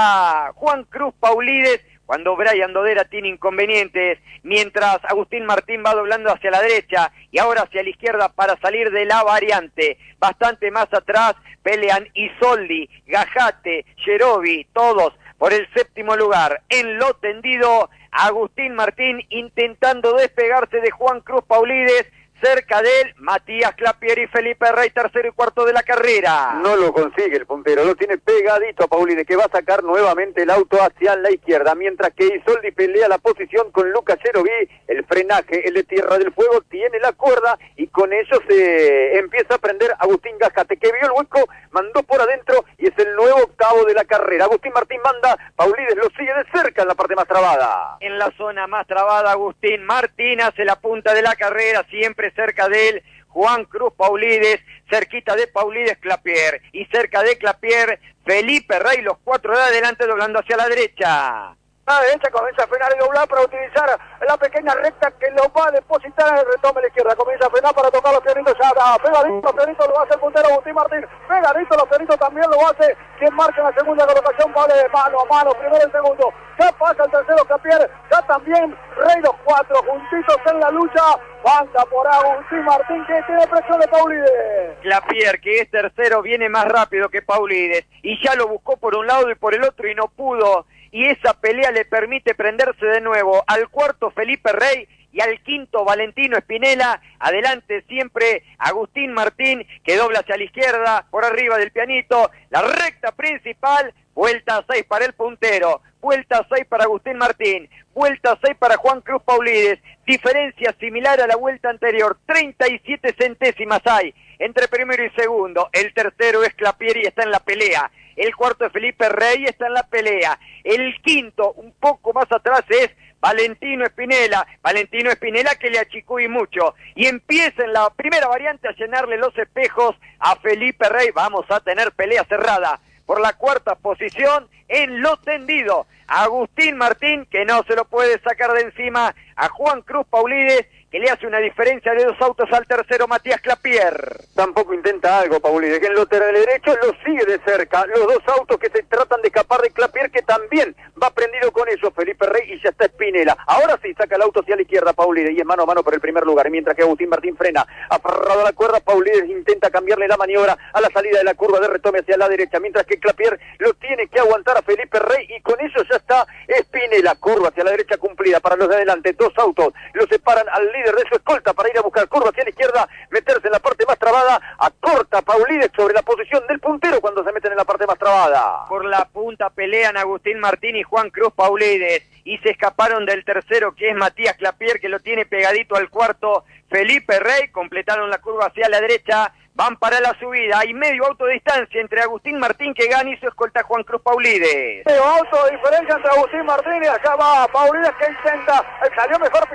a Juan Cruz Paulides cuando Brian Dodera tiene inconvenientes, mientras Agustín Martín va doblando hacia la derecha y ahora hacia la izquierda para salir de la variante. Bastante más atrás pelean Isoldi, Gajate, Yerovi, todos por el 7º lugar. En lo tendido, Agustín Martín intentando despegarse de Juan Cruz Paulides. Cerca de él, Matías Clapier y Felipe Rey, tercero y cuarto de la carrera. No lo consigue el puntero, lo tiene pegadito a Paulides, que va a sacar nuevamente el auto hacia la izquierda, mientras que Isoldi pelea la posición con Lucas Yerovi. El frenaje, el de Tierra del Fuego, tiene la cuerda y con ello se empieza a prender Agustín Gajate, que vio el hueco, mandó por adentro y es el nuevo octavo de la carrera. Agustín Martín manda, Paulides lo sigue de cerca en la parte más trabada. En la zona más trabada, Agustín Martín hace la punta de la carrera, siempre cerca de él, Juan Cruz Paulides, cerquita de Paulides Clapier, y cerca de Clapier, Felipe Rey, los 4 de adelante doblando hacia la derecha. A la derecha comienza a frenar y doblar para utilizar la pequeña recta que lo va a depositar en el retome a la izquierda. Comienza a frenar para tocar los pianitos, ya pegadito, los pianitos lo hace el puntero Agustín Martín, pegadito los pianitos también lo hace quien marca en la segunda colocación, vale mano a mano, primero y segundo. Ya pasa el tercero Clapier, ya también Rey, los 4 juntitos en la lucha, banda por Agustín Martín, que tiene presión de Paulides. Clapier, que es tercero, viene más rápido que Paulides y ya lo buscó por un lado y por el otro y no pudo. Y esa pelea le permite prenderse de nuevo al cuarto Felipe Rey y al quinto Valentino Spinella. Adelante siempre Agustín Martín, que dobla hacia la izquierda, por arriba del pianito, la recta principal, vuelta 6 para el puntero, vuelta 6 para Agustín Martín, vuelta 6 para Juan Cruz Paulides, diferencia similar a la vuelta anterior, 37 centésimas hay entre primero y segundo. El tercero es Clapier y está en la pelea. El cuarto es Felipe Rey, está en la pelea. El quinto, un poco más atrás, es Valentino Spinella. Valentino Spinella, que le achicó y mucho. Y empieza en la primera variante a llenarle los espejos a Felipe Rey. Vamos a tener pelea cerrada por la cuarta posición en lo tendido. Agustín Martín, que no se lo puede sacar de encima a Juan Cruz Paulides, que le hace una diferencia de 2 autos al tercero Matías Clapier. Tampoco intenta algo Paulides, que en lo derecho lo sigue de cerca. Los 2 autos que se tratan de escapar de Clapier, que también va prendido con ellos, Felipe Rey, y ya está Spinella. Ahora sí saca el auto hacia la izquierda Paulides y es mano a mano por el primer lugar, mientras que Agustín Martín frena. Aferrado a la cuerda, Paulides intenta cambiarle la maniobra a la salida de la curva de retome hacia la derecha, mientras que Clapier lo tiene que aguantar a Felipe Rey y con eso ya está Spinella. Curva hacia la derecha cumplida para los de adelante. 2 autos lo separan al líder de su escolta para ir a buscar curva hacia la izquierda, meterse en la parte más trabada. Acorta Paulides sobre la posición del puntero cuando se meten en la parte más trabada. Por la punta pelean Agustín Martín y Juan Cruz Paulides y se escaparon del tercero, que es Matías Clapier, que lo tiene pegadito al cuarto Felipe Rey. Completaron la curva hacia la derecha Van para la subida, hay medio auto de distancia entre Agustín Martín que gana y su escolta Juan Cruz Paulides. Medio auto de diferencia entre Agustín Martín y acá va Paulides que intenta, salió mejor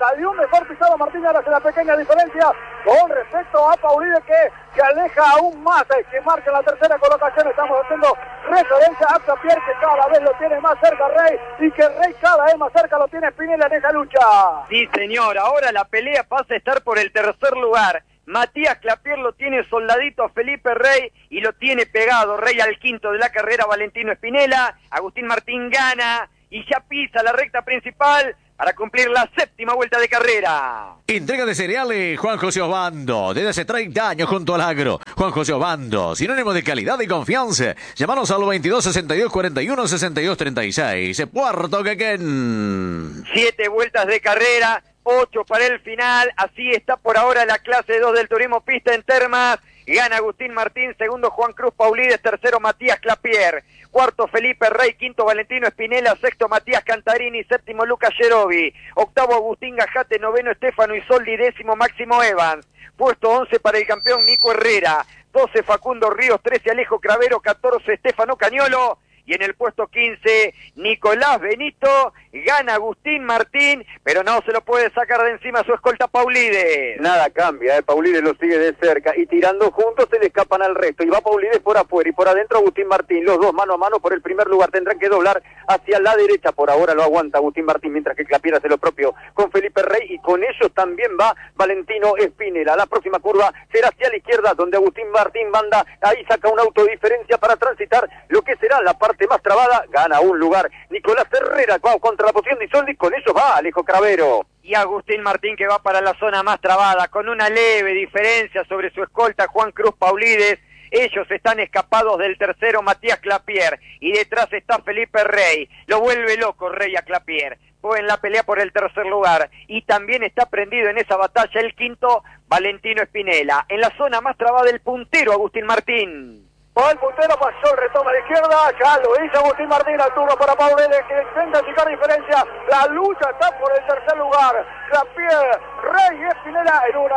pisado Martín, ahora hace la pequeña diferencia con respecto a Paulides que aleja aún más, que marca la tercera colocación. Estamos haciendo referencia a Clapier que cada vez lo tiene más cerca Rey y que Rey cada vez más cerca lo tiene Spinella en esa lucha. Sí señor, ahora la pelea pasa a estar por el tercer lugar. Matías Clapier lo tiene soldadito a Felipe Rey y lo tiene pegado Rey al quinto de la carrera Valentino Spinella. Agustín Martín gana y ya pisa la recta principal para cumplir la séptima vuelta de carrera. Entrega de cereales Juan José Obando, desde hace 30 años junto al agro. Juan José Obando, sinónimo de calidad y confianza. Llámanos al 22 62 41 62 36. Puerto Quequén. 7 vueltas de carrera, 8 para el final. Así está por ahora la clase 2 del turismo pista en Termas. Gana Agustín Martín, segundo Juan Cruz Paulides, tercero Matías Clapier, cuarto Felipe Rey, quinto Valentino Spinella, sexto Matías Cantarini, séptimo Lucas Yerovi, octavo Agustín Gajate, noveno Estefano Isoldi, décimo Máximo Evans, puesto 11 para el campeón Nico Herrera, 12 Facundo Ríos, 13 Alejo Cravero, 14 Estefano Cañolo. Y en el puesto 15, Nicolás Benito, gana Agustín Martín, pero no se lo puede sacar de encima su escolta Paulides. Nada cambia, Paulides lo sigue de cerca y tirando juntos se le escapan al resto. Y va Paulides por afuera y por adentro Agustín Martín. Los dos mano a mano por el primer lugar. Tendrán que doblar hacia la derecha. Por ahora lo aguanta Agustín Martín, mientras que Clapier hace lo propio con Felipe Rey. Y con ellos también va Valentino Spinella. La próxima curva será hacia la izquierda, donde Agustín Martín manda. Ahí saca una autodiferencia para transitar lo que será la parte más trabada, gana un lugar Nicolás Herrera contra la posición de Isoldi, con eso va Alejo Cravero. Y Agustín Martín que va para la zona más trabada, con una leve diferencia sobre su escolta Juan Cruz Paulides. Ellos están escapados del tercero Matías Clapier y detrás está Felipe Rey. Lo vuelve loco Rey a Clapier. Fue en la pelea por el tercer lugar y también está prendido en esa batalla el quinto Valentino Spinella. En la zona más trabada el puntero Agustín Martín. Va el puntero, pasó el retoma a la izquierda, ya lo hizo Agustín Martín, al turno para Paulides que intenta sacar diferencia. La lucha está por el tercer lugar. Clapier, Rey y Spinella en una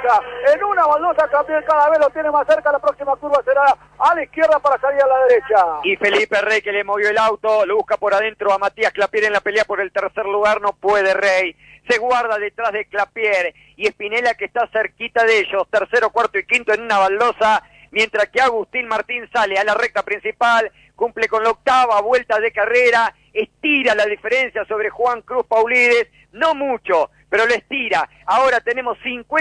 baldosa. Clapier cada vez lo tiene más cerca. La próxima curva será a la izquierda para salir a la derecha. Y Felipe Rey que le movió el auto, lo busca por adentro a Matías Clapier en la pelea por el tercer lugar. No puede Rey, se guarda detrás de Clapier y Spinella que está cerquita de ellos. Tercero, cuarto y quinto en una baldosa. Mientras que Agustín Martín sale a la recta principal, cumple con la octava vuelta de carrera, estira la diferencia sobre Juan Cruz Paulides, no mucho, pero lo estira. Ahora tenemos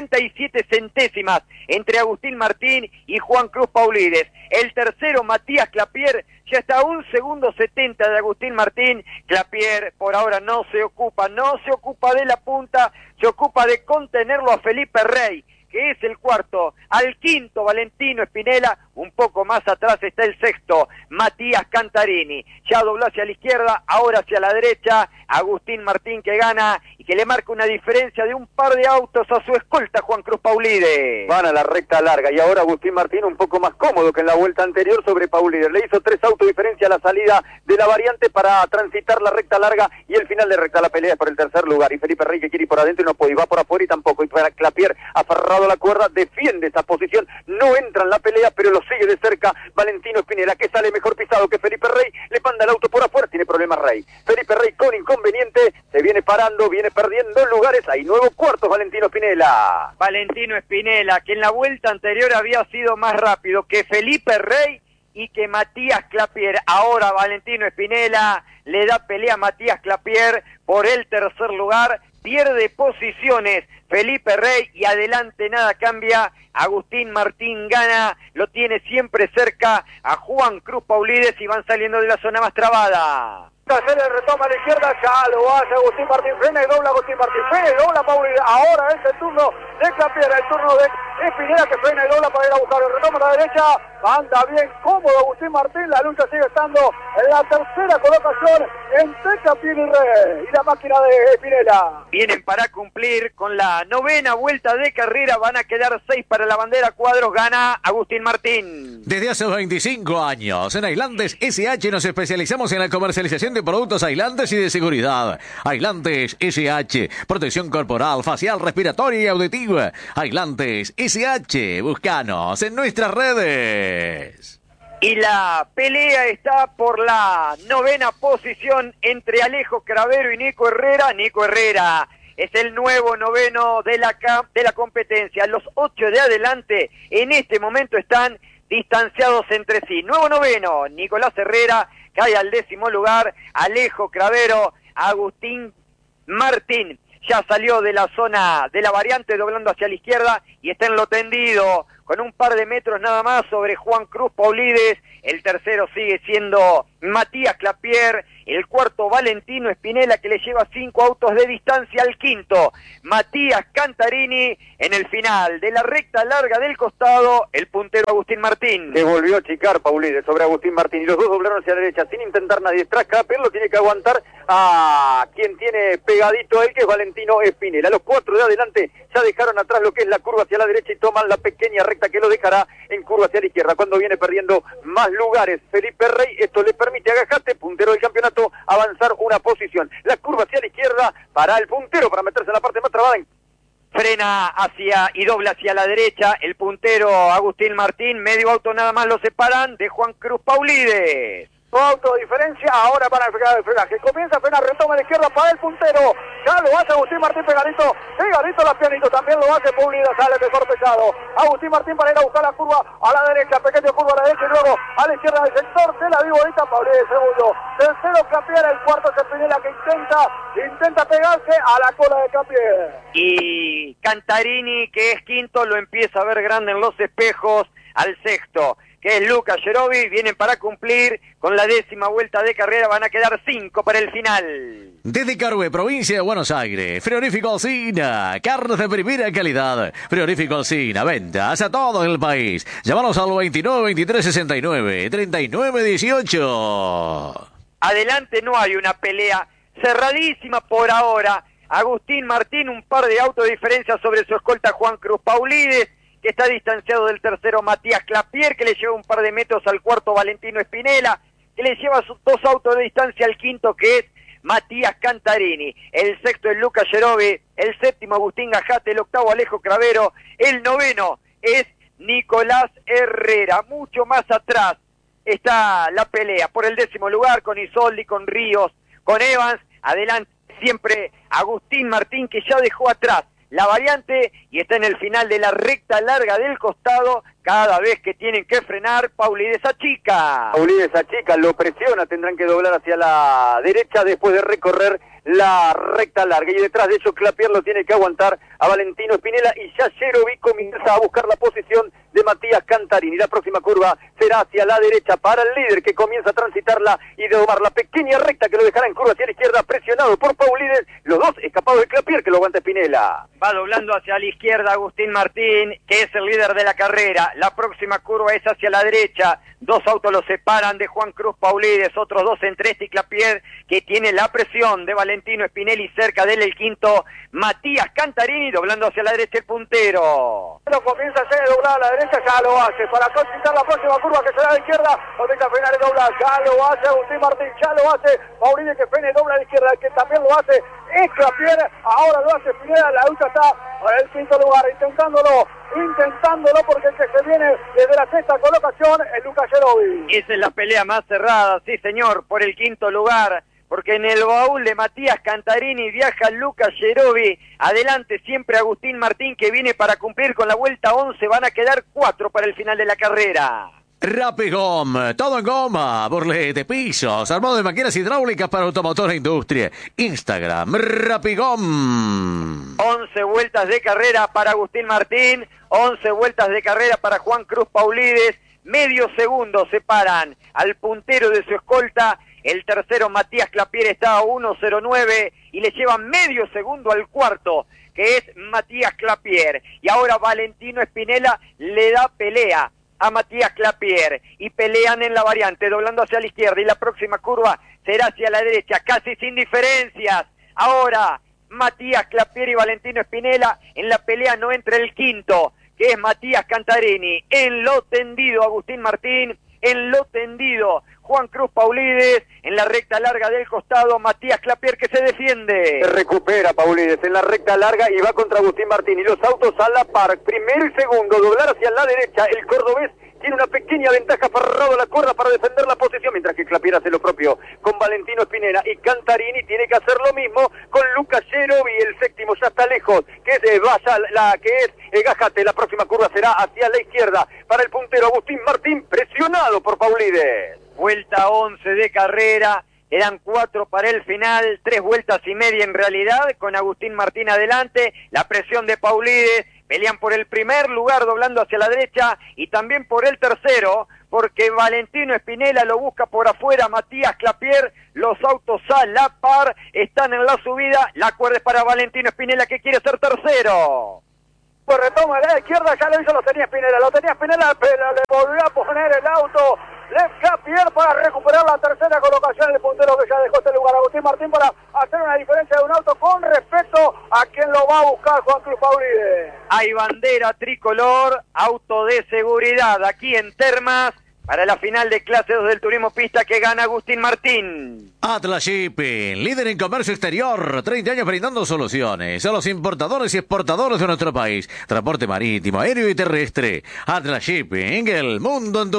57 centésimas entre Agustín Martín y Juan Cruz Paulides. El tercero, Matías Clapier, ya está a 1 segundo 70 de Agustín Martín. Clapier por ahora no se ocupa de la punta, se ocupa de contenerlo a Felipe Rey, que es el cuarto, al quinto Valentino Spinella, un poco más atrás está el sexto, Matías Cantarini, ya dobló hacia la izquierda, ahora hacia la derecha, Agustín Martín que gana y que le marca una diferencia de un par de autos a su escolta Juan Cruz Paulides. Van a la recta larga y ahora Agustín Martín un poco más cómodo que en la vuelta anterior sobre Paulides, le hizo 3 autos diferencia a la salida de la variante para transitar la recta larga y el final de recta la pelea por el tercer lugar y Felipe Rey que quiere ir por adentro y no puede, y va por afuera y tampoco, y para Clapier aferrado a la cuerda, defiende esa posición, no entra en la pelea pero lo sigue de cerca Valentino Spinella que sale mejor pisado que Felipe Rey, le manda el auto por afuera, tiene problemas Rey, Felipe Rey con inconveniente, se viene parando, viene perdiendo lugares, hay nuevos cuartos Valentino Spinella. Valentino Spinella que en la vuelta anterior había sido más rápido que Felipe Rey y que Matías Clapier. Ahora Valentino Spinella le da pelea a Matías Clapier por el tercer lugar, pierde posiciones Felipe Rey y adelante nada cambia. Agustín Martín gana, lo tiene siempre cerca a Juan Cruz Paulides y van saliendo de la zona más trabada. Hacer el retoma a la izquierda, ya lo hace Agustín Martín, frena y dobla Agustín Martín, frena y dobla Paulides, ahora es el turno de Clapier, el turno de Spinella que frena y dobla para ir a buscar el retoma, la derecha, anda bien cómodo Agustín Martín, la lucha sigue estando en la tercera colocación entre Clapier y la máquina de Espinela. Vienen para cumplir con la novena vuelta de carrera, van a quedar 6 para la bandera, cuadros, gana Agustín Martín. Desde hace 25 años, en Aislantes SH nos especializamos en la comercialización de productos aislantes y de seguridad. Aislantes SH, protección corporal, facial, respiratoria y auditiva. Aislantes SH, búscanos en nuestras redes. Y la pelea está por la novena posición entre Alejo Cravero y Nico Herrera. Nico Herrera es el nuevo noveno de la competencia. Los 8 de adelante en este momento están distanciados entre sí. Nuevo noveno, Nicolás Herrera cae al 10º lugar. Alejo Cravero, Agustín Martín ya salió de la zona de la variante doblando hacia la izquierda y está en lo tendido con un par de metros nada más sobre Juan Cruz Paulides. El tercero sigue siendo Matías Clapier, el cuarto Valentino Espinela, que le lleva 5 autos de distancia al quinto Matías Cantarini. En el final de la recta larga del costado, el puntero Agustín Martín. Que volvió a achicar Paulides sobre Agustín Martín y los dos doblaron hacia la derecha sin intentar nadie detrás. Clapier lo tiene que aguantar a quien tiene pegadito a él, que es Valentino Espinela. Los 4 de adelante ya dejaron atrás lo que es la curva hacia la derecha y toman la pequeña recta que lo dejará en curva hacia la izquierda, cuando viene perdiendo más lugares Felipe Rey. Esto le permite a Gajate, puntero del campeonato, avanzar una posición. La curva hacia la izquierda para el puntero, para meterse en la parte más trabada. Frena hacia y dobla hacia la derecha el puntero Agustín Martín. Medio auto nada más lo separan de Juan Cruz Paulides. Auto de diferencia, ahora para el frenaje. Comienza a frenar, retoma a la izquierda para el puntero. Ya lo hace Agustín Martín pegadito la pianito. También lo hace Paulides, sale mejor pesado. Agustín Martín para ir a buscar la curva a la derecha. Pequeña curva a la derecha y luego a la izquierda del sector. Se la dio ahorita Paulides, segundo. Tercero Clapier, el cuarto es Espinela que intenta pegarse a la cola de Clapier. Y Cantarini, que es quinto, lo empieza a ver grande en los espejos al sexto, que es Luca Gerovi. Vienen para cumplir con la 10ª vuelta de carrera, van a quedar 5 para el final. Desde Carhue, provincia de Buenos Aires, Frigorífico Alsina, carnes de primera calidad. Frigorífico Alsina, ventas a todo el país. Llámanos al 29 23 69 39 18. Adelante no hay una pelea cerradísima por ahora. Agustín Martín, un par de autos de diferencia sobre su escolta Juan Cruz Paulides, que está distanciado del tercero Matías Clapier, que le lleva un par de metros al cuarto Valentino Espinela, que le lleva 2 autos de distancia al quinto, que es Matías Cantarini. El sexto es Luca Gerovi, el séptimo Agustín Gajate, el octavo Alejo Cravero, el noveno es Nicolás Herrera. Mucho más atrás está la pelea por el 10º lugar con Isoldi, con Ríos, con Evans. Adelante siempre Agustín Martín, que ya dejó atrás la variante y está en el final de la recta larga del costado. Cada vez que tienen que frenar, Paulides achica. Paulides achica, lo presiona, tendrán que doblar hacia la derecha después de recorrer la recta larga. Y detrás de ellos Clapier lo tiene que aguantar a Valentino Espinela y ya Gerovi comienza a buscar la posición de Matías Cantarini. La próxima curva será hacia la derecha para el líder, que comienza a transitarla y de tomar la pequeña recta que lo dejará en curva hacia la izquierda, presionado por Paulides. Los dos escapados de Clapier, que lo aguanta Espinela. Va doblando hacia la izquierda Agustín Martín, que es el líder de la carrera. La próxima curva es hacia la derecha. 2 autos lo separan de Juan Cruz Paulides, otros 2 entre este y Clapier, que tiene la presión de Valentino Espinelli. Cerca de él el quinto Matías Cantarini, doblando hacia la derecha el puntero. Comienza a ser doblada a la derecha, ya lo hace para transitar la próxima curva, que será a la izquierda, comienza a frenar y dobla, ya lo hace Agustín Martín, ya lo hace Paulides, que frena y dobla a la izquierda, el que también lo hace es Clapier, ahora lo hace Espinela. La lucha está en el quinto lugar, intentándolo, porque el que se viene desde la sexta colocación es Luca Gerovi. Esa es la pelea más cerrada, sí señor, por el quinto lugar, porque en el baúl de Matías Cantarini viaja Luca Gerovi. Adelante siempre Agustín Martín, que viene para cumplir con la vuelta 11. Van a quedar 4 para el final de la carrera. Rapigom, todo en goma, burlete, pisos, armado de máquinas hidráulicas para automotor e industria. Instagram, Rapigom. 11 vueltas de carrera para Agustín Martín, 11 vueltas de carrera para Juan Cruz Paulides. Medio segundo separan al puntero de su escolta. El tercero Matías Clapier está a 1.09 y le lleva medio segundo al cuarto, que es Matías Clapier. Y ahora Valentino Espinela le da pelea a Matías Clapier y pelean en la variante, doblando hacia la izquierda y la próxima curva será hacia la derecha, casi sin diferencias. Ahora Matías Clapier y Valentino Spinella en la pelea, no entre el quinto, que es Matías Cantarini. En lo tendido Agustín Martín, en lo tendido Juan Cruz Paulides, en la recta larga del costado Matías Clapier, que se defiende. Se recupera Paulides en la recta larga y va contra Agustín Martín, y los autos a la par, primero y segundo, doblar hacia la derecha, el cordobés tiene una pequeña ventaja aferrado a la cuerda para defender la posición, mientras que Clapier hace lo propio con Valentino Spinella, y Cantarini tiene que hacer lo mismo con Lucas Yerovi. El séptimo ya está lejos, que es Gajate. La próxima curva será hacia la izquierda para el puntero Agustín Martín, presionado por Paulides. Vuelta 11 de carrera, eran 4 para el final, 3 vueltas y media en realidad, con Agustín Martín adelante, la presión de Paulides. Pelean por el primer lugar doblando hacia la derecha y también por el tercero, porque Valentino Spinella lo busca por afuera, Matías Clapier, los autos a la par, están en la subida, la cuerda es para Valentino Spinella, que quiere ser tercero. Pues retoma a la izquierda, ya lo hizo, lo tenía Spinella, pero le volvió a poner el auto Clapier para recuperar la tercera colocación, el puntero que ya dejó este lugar, Agustín Martín, para hacer una diferencia de un auto con respecto a quien lo va a buscar, Juan Cruz Paulides. Hay bandera tricolor, auto de seguridad aquí en Termas, para la final de clase 2 del turismo pista, que gana Agustín Martín. Atlas Shipping, líder en comercio exterior, 30 años brindando soluciones a los importadores y exportadores de nuestro país. Transporte marítimo, aéreo y terrestre. Atlas Shipping, el mundo en tus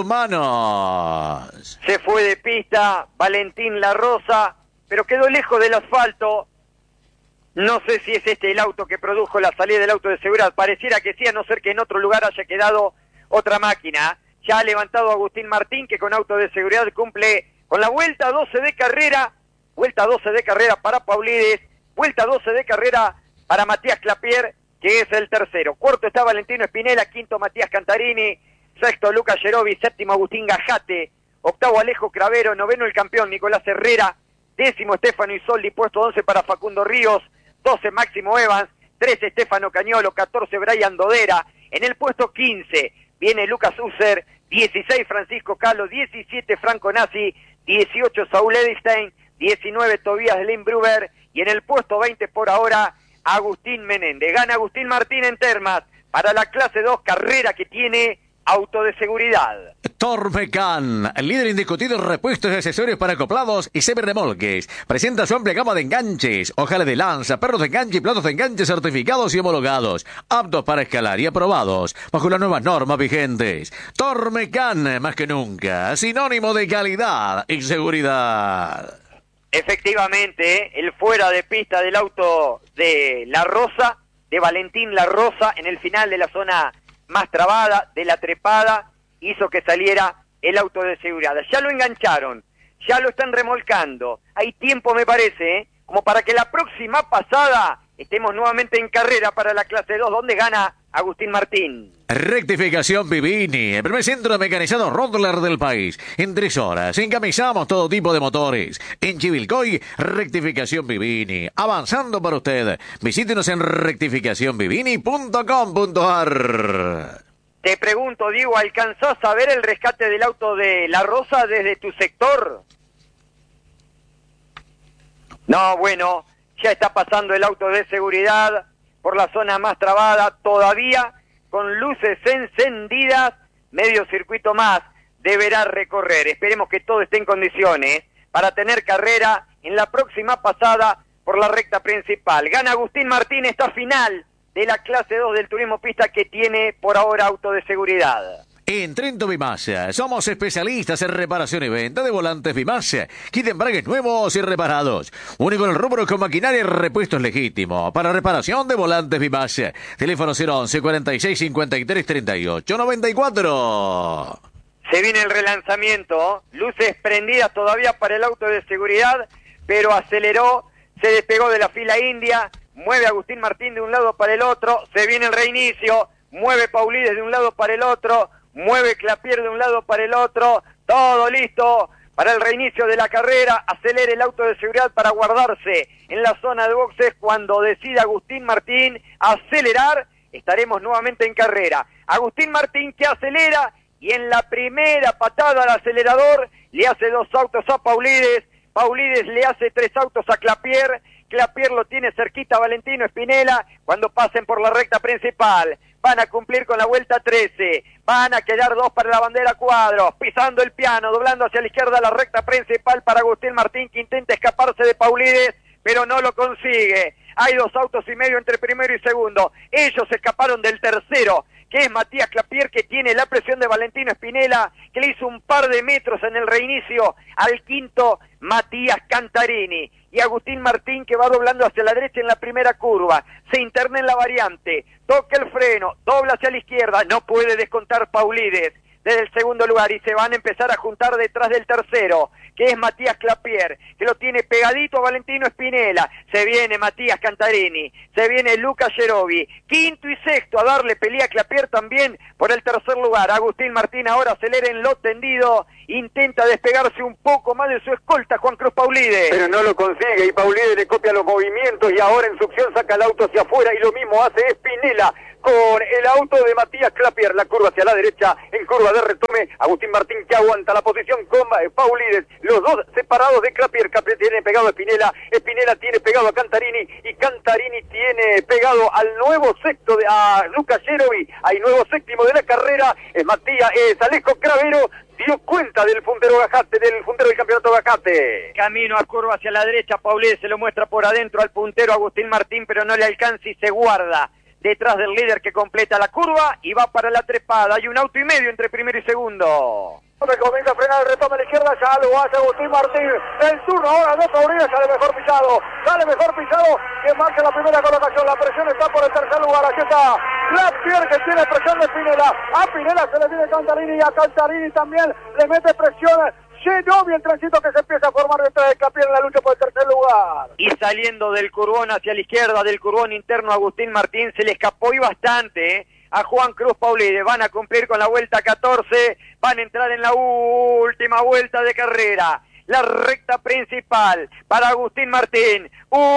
manos. Se fue de pista Valentín La Rosa, pero quedó lejos del asfalto. No sé si es este el auto que produjo la salida del auto de seguridad. Pareciera que sí, a no ser que en otro lugar haya quedado otra máquina. Ya ha levantado Agustín Martín, que con auto de seguridad cumple con la vuelta 12 de carrera. Vuelta 12 de carrera para Paulides. Vuelta 12 de carrera para Matías Clapier, que es el tercero. Cuarto está Valentino Spinella. Quinto Matías Cantarini. Sexto Lucas Yerovi. Séptimo Agustín Gajate. Octavo Alejo Cravero. Noveno el campeón Nicolás Herrera. Décimo Estefano Isoldi. Puesto 11 para Facundo Ríos. 12 Máximo Evans. 13 Estefano Cañolo. 14 Brian Dodera. En el puesto 15 viene Lucas User. 16 Francisco Calo, 17 Franco Nasi, 18 Saúl Edelstein, 19 Tobías Lindbruber, y en el puesto 20 por ahora Agustín Menéndez. Gana Agustín Martín en Termas para la clase 2, carrera que tiene auto de seguridad. Tormecan, el líder indiscutido en repuestos y accesorios para acoplados y semirremolques. Presenta su amplia gama de enganches, ojales de lanza, perros de enganche y platos de enganche certificados y homologados, aptos para escalar y aprobados bajo las nuevas normas vigentes. Tormecan, más que nunca, sinónimo de calidad y seguridad. Efectivamente, el fuera de pista del auto de La Rosa, de Valentín La Rosa, en el final de la zona más trabada, de la trepada, hizo que saliera el auto de seguridad. Ya lo engancharon, ya lo están remolcando. Hay tiempo, me parece, como para que la próxima pasada estemos nuevamente en carrera para la clase 2, donde gana Agustín Martín. Rectificación Vivini, el primer centro de mecanizado Rodler del país. En 3 horas encamisamos todo tipo de motores. En Chivilcoy, Rectificación Vivini. Avanzando para usted. Visítenos en rectificacionvivini.com.ar. Te pregunto, Diego, ¿alcanzás a ver el rescate del auto de La Rosa desde tu sector? No, bueno, ya está pasando el auto de seguridad por la zona más trabada, todavía con luces encendidas, medio circuito más deberá recorrer. Esperemos que todo esté en condiciones para tener carrera en la próxima pasada por la recta principal. Gana Agustín Martín esta final de la clase 2 del turismo pista, que tiene por ahora auto de seguridad. En Trento Vimasa, somos especialistas en reparación y venta de volantes Vimasa, kit de embragues nuevos y reparados. Único en el rubro con maquinaria y repuestos legítimos para reparación de volantes Vimasa. Teléfono 011 46 53 38 94. Se viene el relanzamiento, luces prendidas todavía para el auto de seguridad, pero aceleró, se despegó de la fila india, mueve Agustín Martín de un lado para el otro, se viene el reinicio, mueve Paulides de un lado para el otro, mueve Clapier de un lado para el otro, todo listo para el reinicio de la carrera. Acelera el auto de seguridad para guardarse en la zona de boxes. Cuando decida Agustín Martín acelerar, estaremos nuevamente en carrera. Agustín Martín, que acelera y en la primera patada al acelerador le hace 2 autos a Paulides, Paulides le hace 3 autos a Clapier, Clapier lo tiene cerquita a Valentino Spinella cuando pasen por la recta principal. Van a cumplir con la vuelta 13, van a quedar 2 para la bandera Cuadros, pisando el piano, doblando hacia la izquierda la recta principal para Agustín Martín, que intenta escaparse de Paulides, pero no lo consigue. Hay 2 autos y medio entre primero y segundo. Ellos escaparon del tercero, que es Matías Clapier, que tiene la presión de Valentino Spinella, que le hizo un par de metros en el reinicio al quinto Matías Cantarini. Y Agustín Martín, que va doblando hacia la derecha en la primera curva, se interna en la variante, toca el freno, dobla hacia la izquierda, no puede descontar Paulides desde el segundo lugar y se van a empezar a juntar detrás del tercero, que es Matías Clapier, que lo tiene pegadito a Valentino Spinella. Se viene Matías Cantarini, se viene Luca Gerovi, quinto y sexto a darle pelea a Clapier también por el tercer lugar. Agustín Martín ahora acelera en lo tendido, intenta despegarse un poco más de su escolta Juan Cruz Paulides. Pero no lo consigue y Paulides le copia los movimientos y ahora en succión saca el auto hacia afuera y lo mismo hace Spinella con el auto de Matías Clapier, la curva hacia la derecha, en curva de retome, Agustín Martín que aguanta la posición con Paulides, los dos separados de Clapier, Clapier tiene pegado a Spinella, Spinella tiene pegado a Cantarini y Cantarini tiene pegado al nuevo sexto, a Luca Gerovi, hay nuevo séptimo de la carrera, es Alejo Cravero, dio cuenta del puntero del campeonato Gajate. Camino a curva hacia la derecha, Paulides se lo muestra por adentro al puntero Agustín Martín, pero no le alcanza y se guarda detrás del líder que completa la curva y va para la trepada. Hay 1 auto y medio entre primero y segundo. Comienza a frenar el retome a la izquierda, ya lo hace Agustín Martín. El turno ahora de Paulides, sale mejor pisado, que marca la primera colocación. La presión está por el tercer lugar. Aquí está Clapier, que tiene presión de Spinella. A Spinella se le viene Cantarini y a Cantarini también le mete presión Gerovi, el tránsito que se empieza a formar detrás de Clapier en la lucha por el tercer lugar. Y saliendo del curbón hacia la izquierda, del curbón interno, Agustín Martín se le escapó y bastante, a Juan Cruz Paulides. Van a cumplir con la vuelta 14, van a entrar en la última vuelta de carrera. La recta principal para Agustín Martín.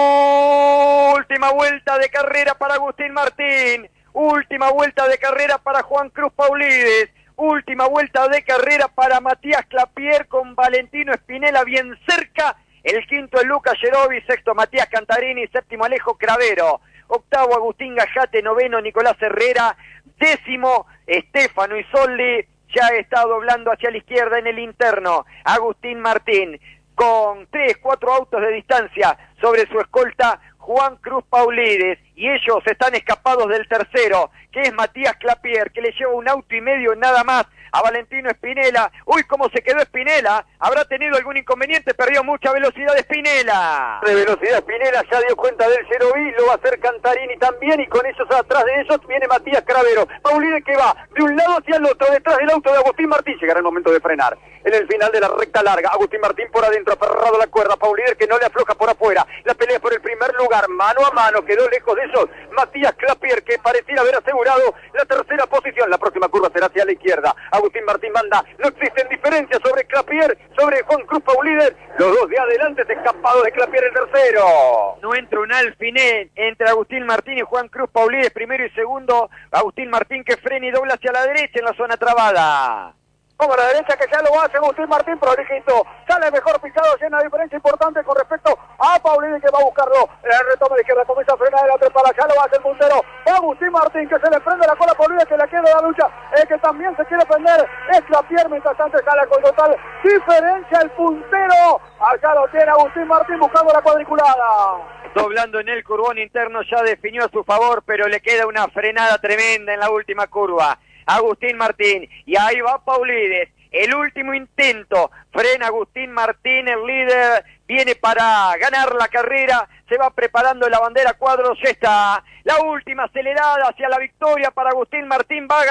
Última vuelta de carrera para Agustín Martín. Última vuelta de carrera para Juan Cruz Paulides. Última vuelta de carrera para Matías Clapier con Valentino Spinella bien cerca. El quinto es Luca Gerovi, sexto Matías Cantarini, séptimo Alejo Cravero. Octavo Agustín Gajate, noveno Nicolás Herrera, décimo Estefano Isoldi. Ya está doblando hacia la izquierda en el interno. Agustín Martín con 3-4 autos de distancia sobre su escolta Juan Cruz Paulides. Y ellos están escapados del tercero, que es Matías Clapier, que le lleva 1 auto y medio nada más a Valentino Spinella. Uy, cómo se quedó Spinella. ¿Habrá tenido algún inconveniente? Perdió mucha velocidad de Spinella. De velocidad Spinella, ya dio cuenta del Gerovi, lo va a hacer Cantarini también, y con ellos atrás de ellos viene Matías Cravero. Paulides que va de un lado hacia el otro, detrás del auto de Agustín Martín. Llegará el momento de frenar. En el final de la recta larga, Agustín Martín por adentro, aferrado a la cuerda. Paulides que no le afloja por afuera. La pelea por el primer lugar, mano a mano, quedó lejos de ellos Matías Clapier, que pareciera haber asegurado la tercera posición. La próxima curva será hacia la izquierda. Agustín Martín manda, no existen diferencias sobre Clapier, sobre Juan Cruz Paulides, los dos de adelante, escapados de Clapier el tercero. No entra un alfinet entre Agustín Martín y Juan Cruz Paulides, primero y segundo. Agustín Martín que frena y dobla hacia la derecha en la zona trabada. Como a la derecha que ya lo hace Agustín Martín, prolijito, sale mejor pisado, hace una diferencia importante con respecto a Paulides, que va a buscarlo en el retome de izquierda, comienza a frenar de la trepada, ya lo hace el puntero Agustín Martín, que se le prende la cola a Paulides, que le queda la lucha, el que también se quiere prender es Clapier, mientras tanto sale con total diferencia el puntero, allá lo tiene Agustín Martín buscando la cuadriculada. Doblando en el curbón interno, ya definió a su favor, pero le queda una frenada tremenda en la última curva. Agustín Martín, y ahí va Paulides, el último intento, frena Agustín Martín, el líder, viene para ganar la carrera, se va preparando la bandera Cuadros, ya está, la última acelerada hacia la victoria para Agustín Martín, va a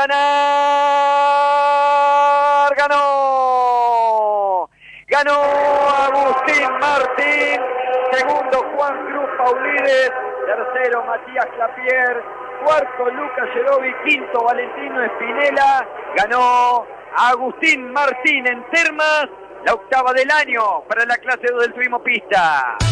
ganar, ganó Agustín Martín, segundo Juan Cruz Paulides, tercero Matías Clapier, cuarto Luca Gerovi, quinto Valentino Spinella, ganó Agustín Martín en Termas, la octava del año para la clase 2 del turismo pista.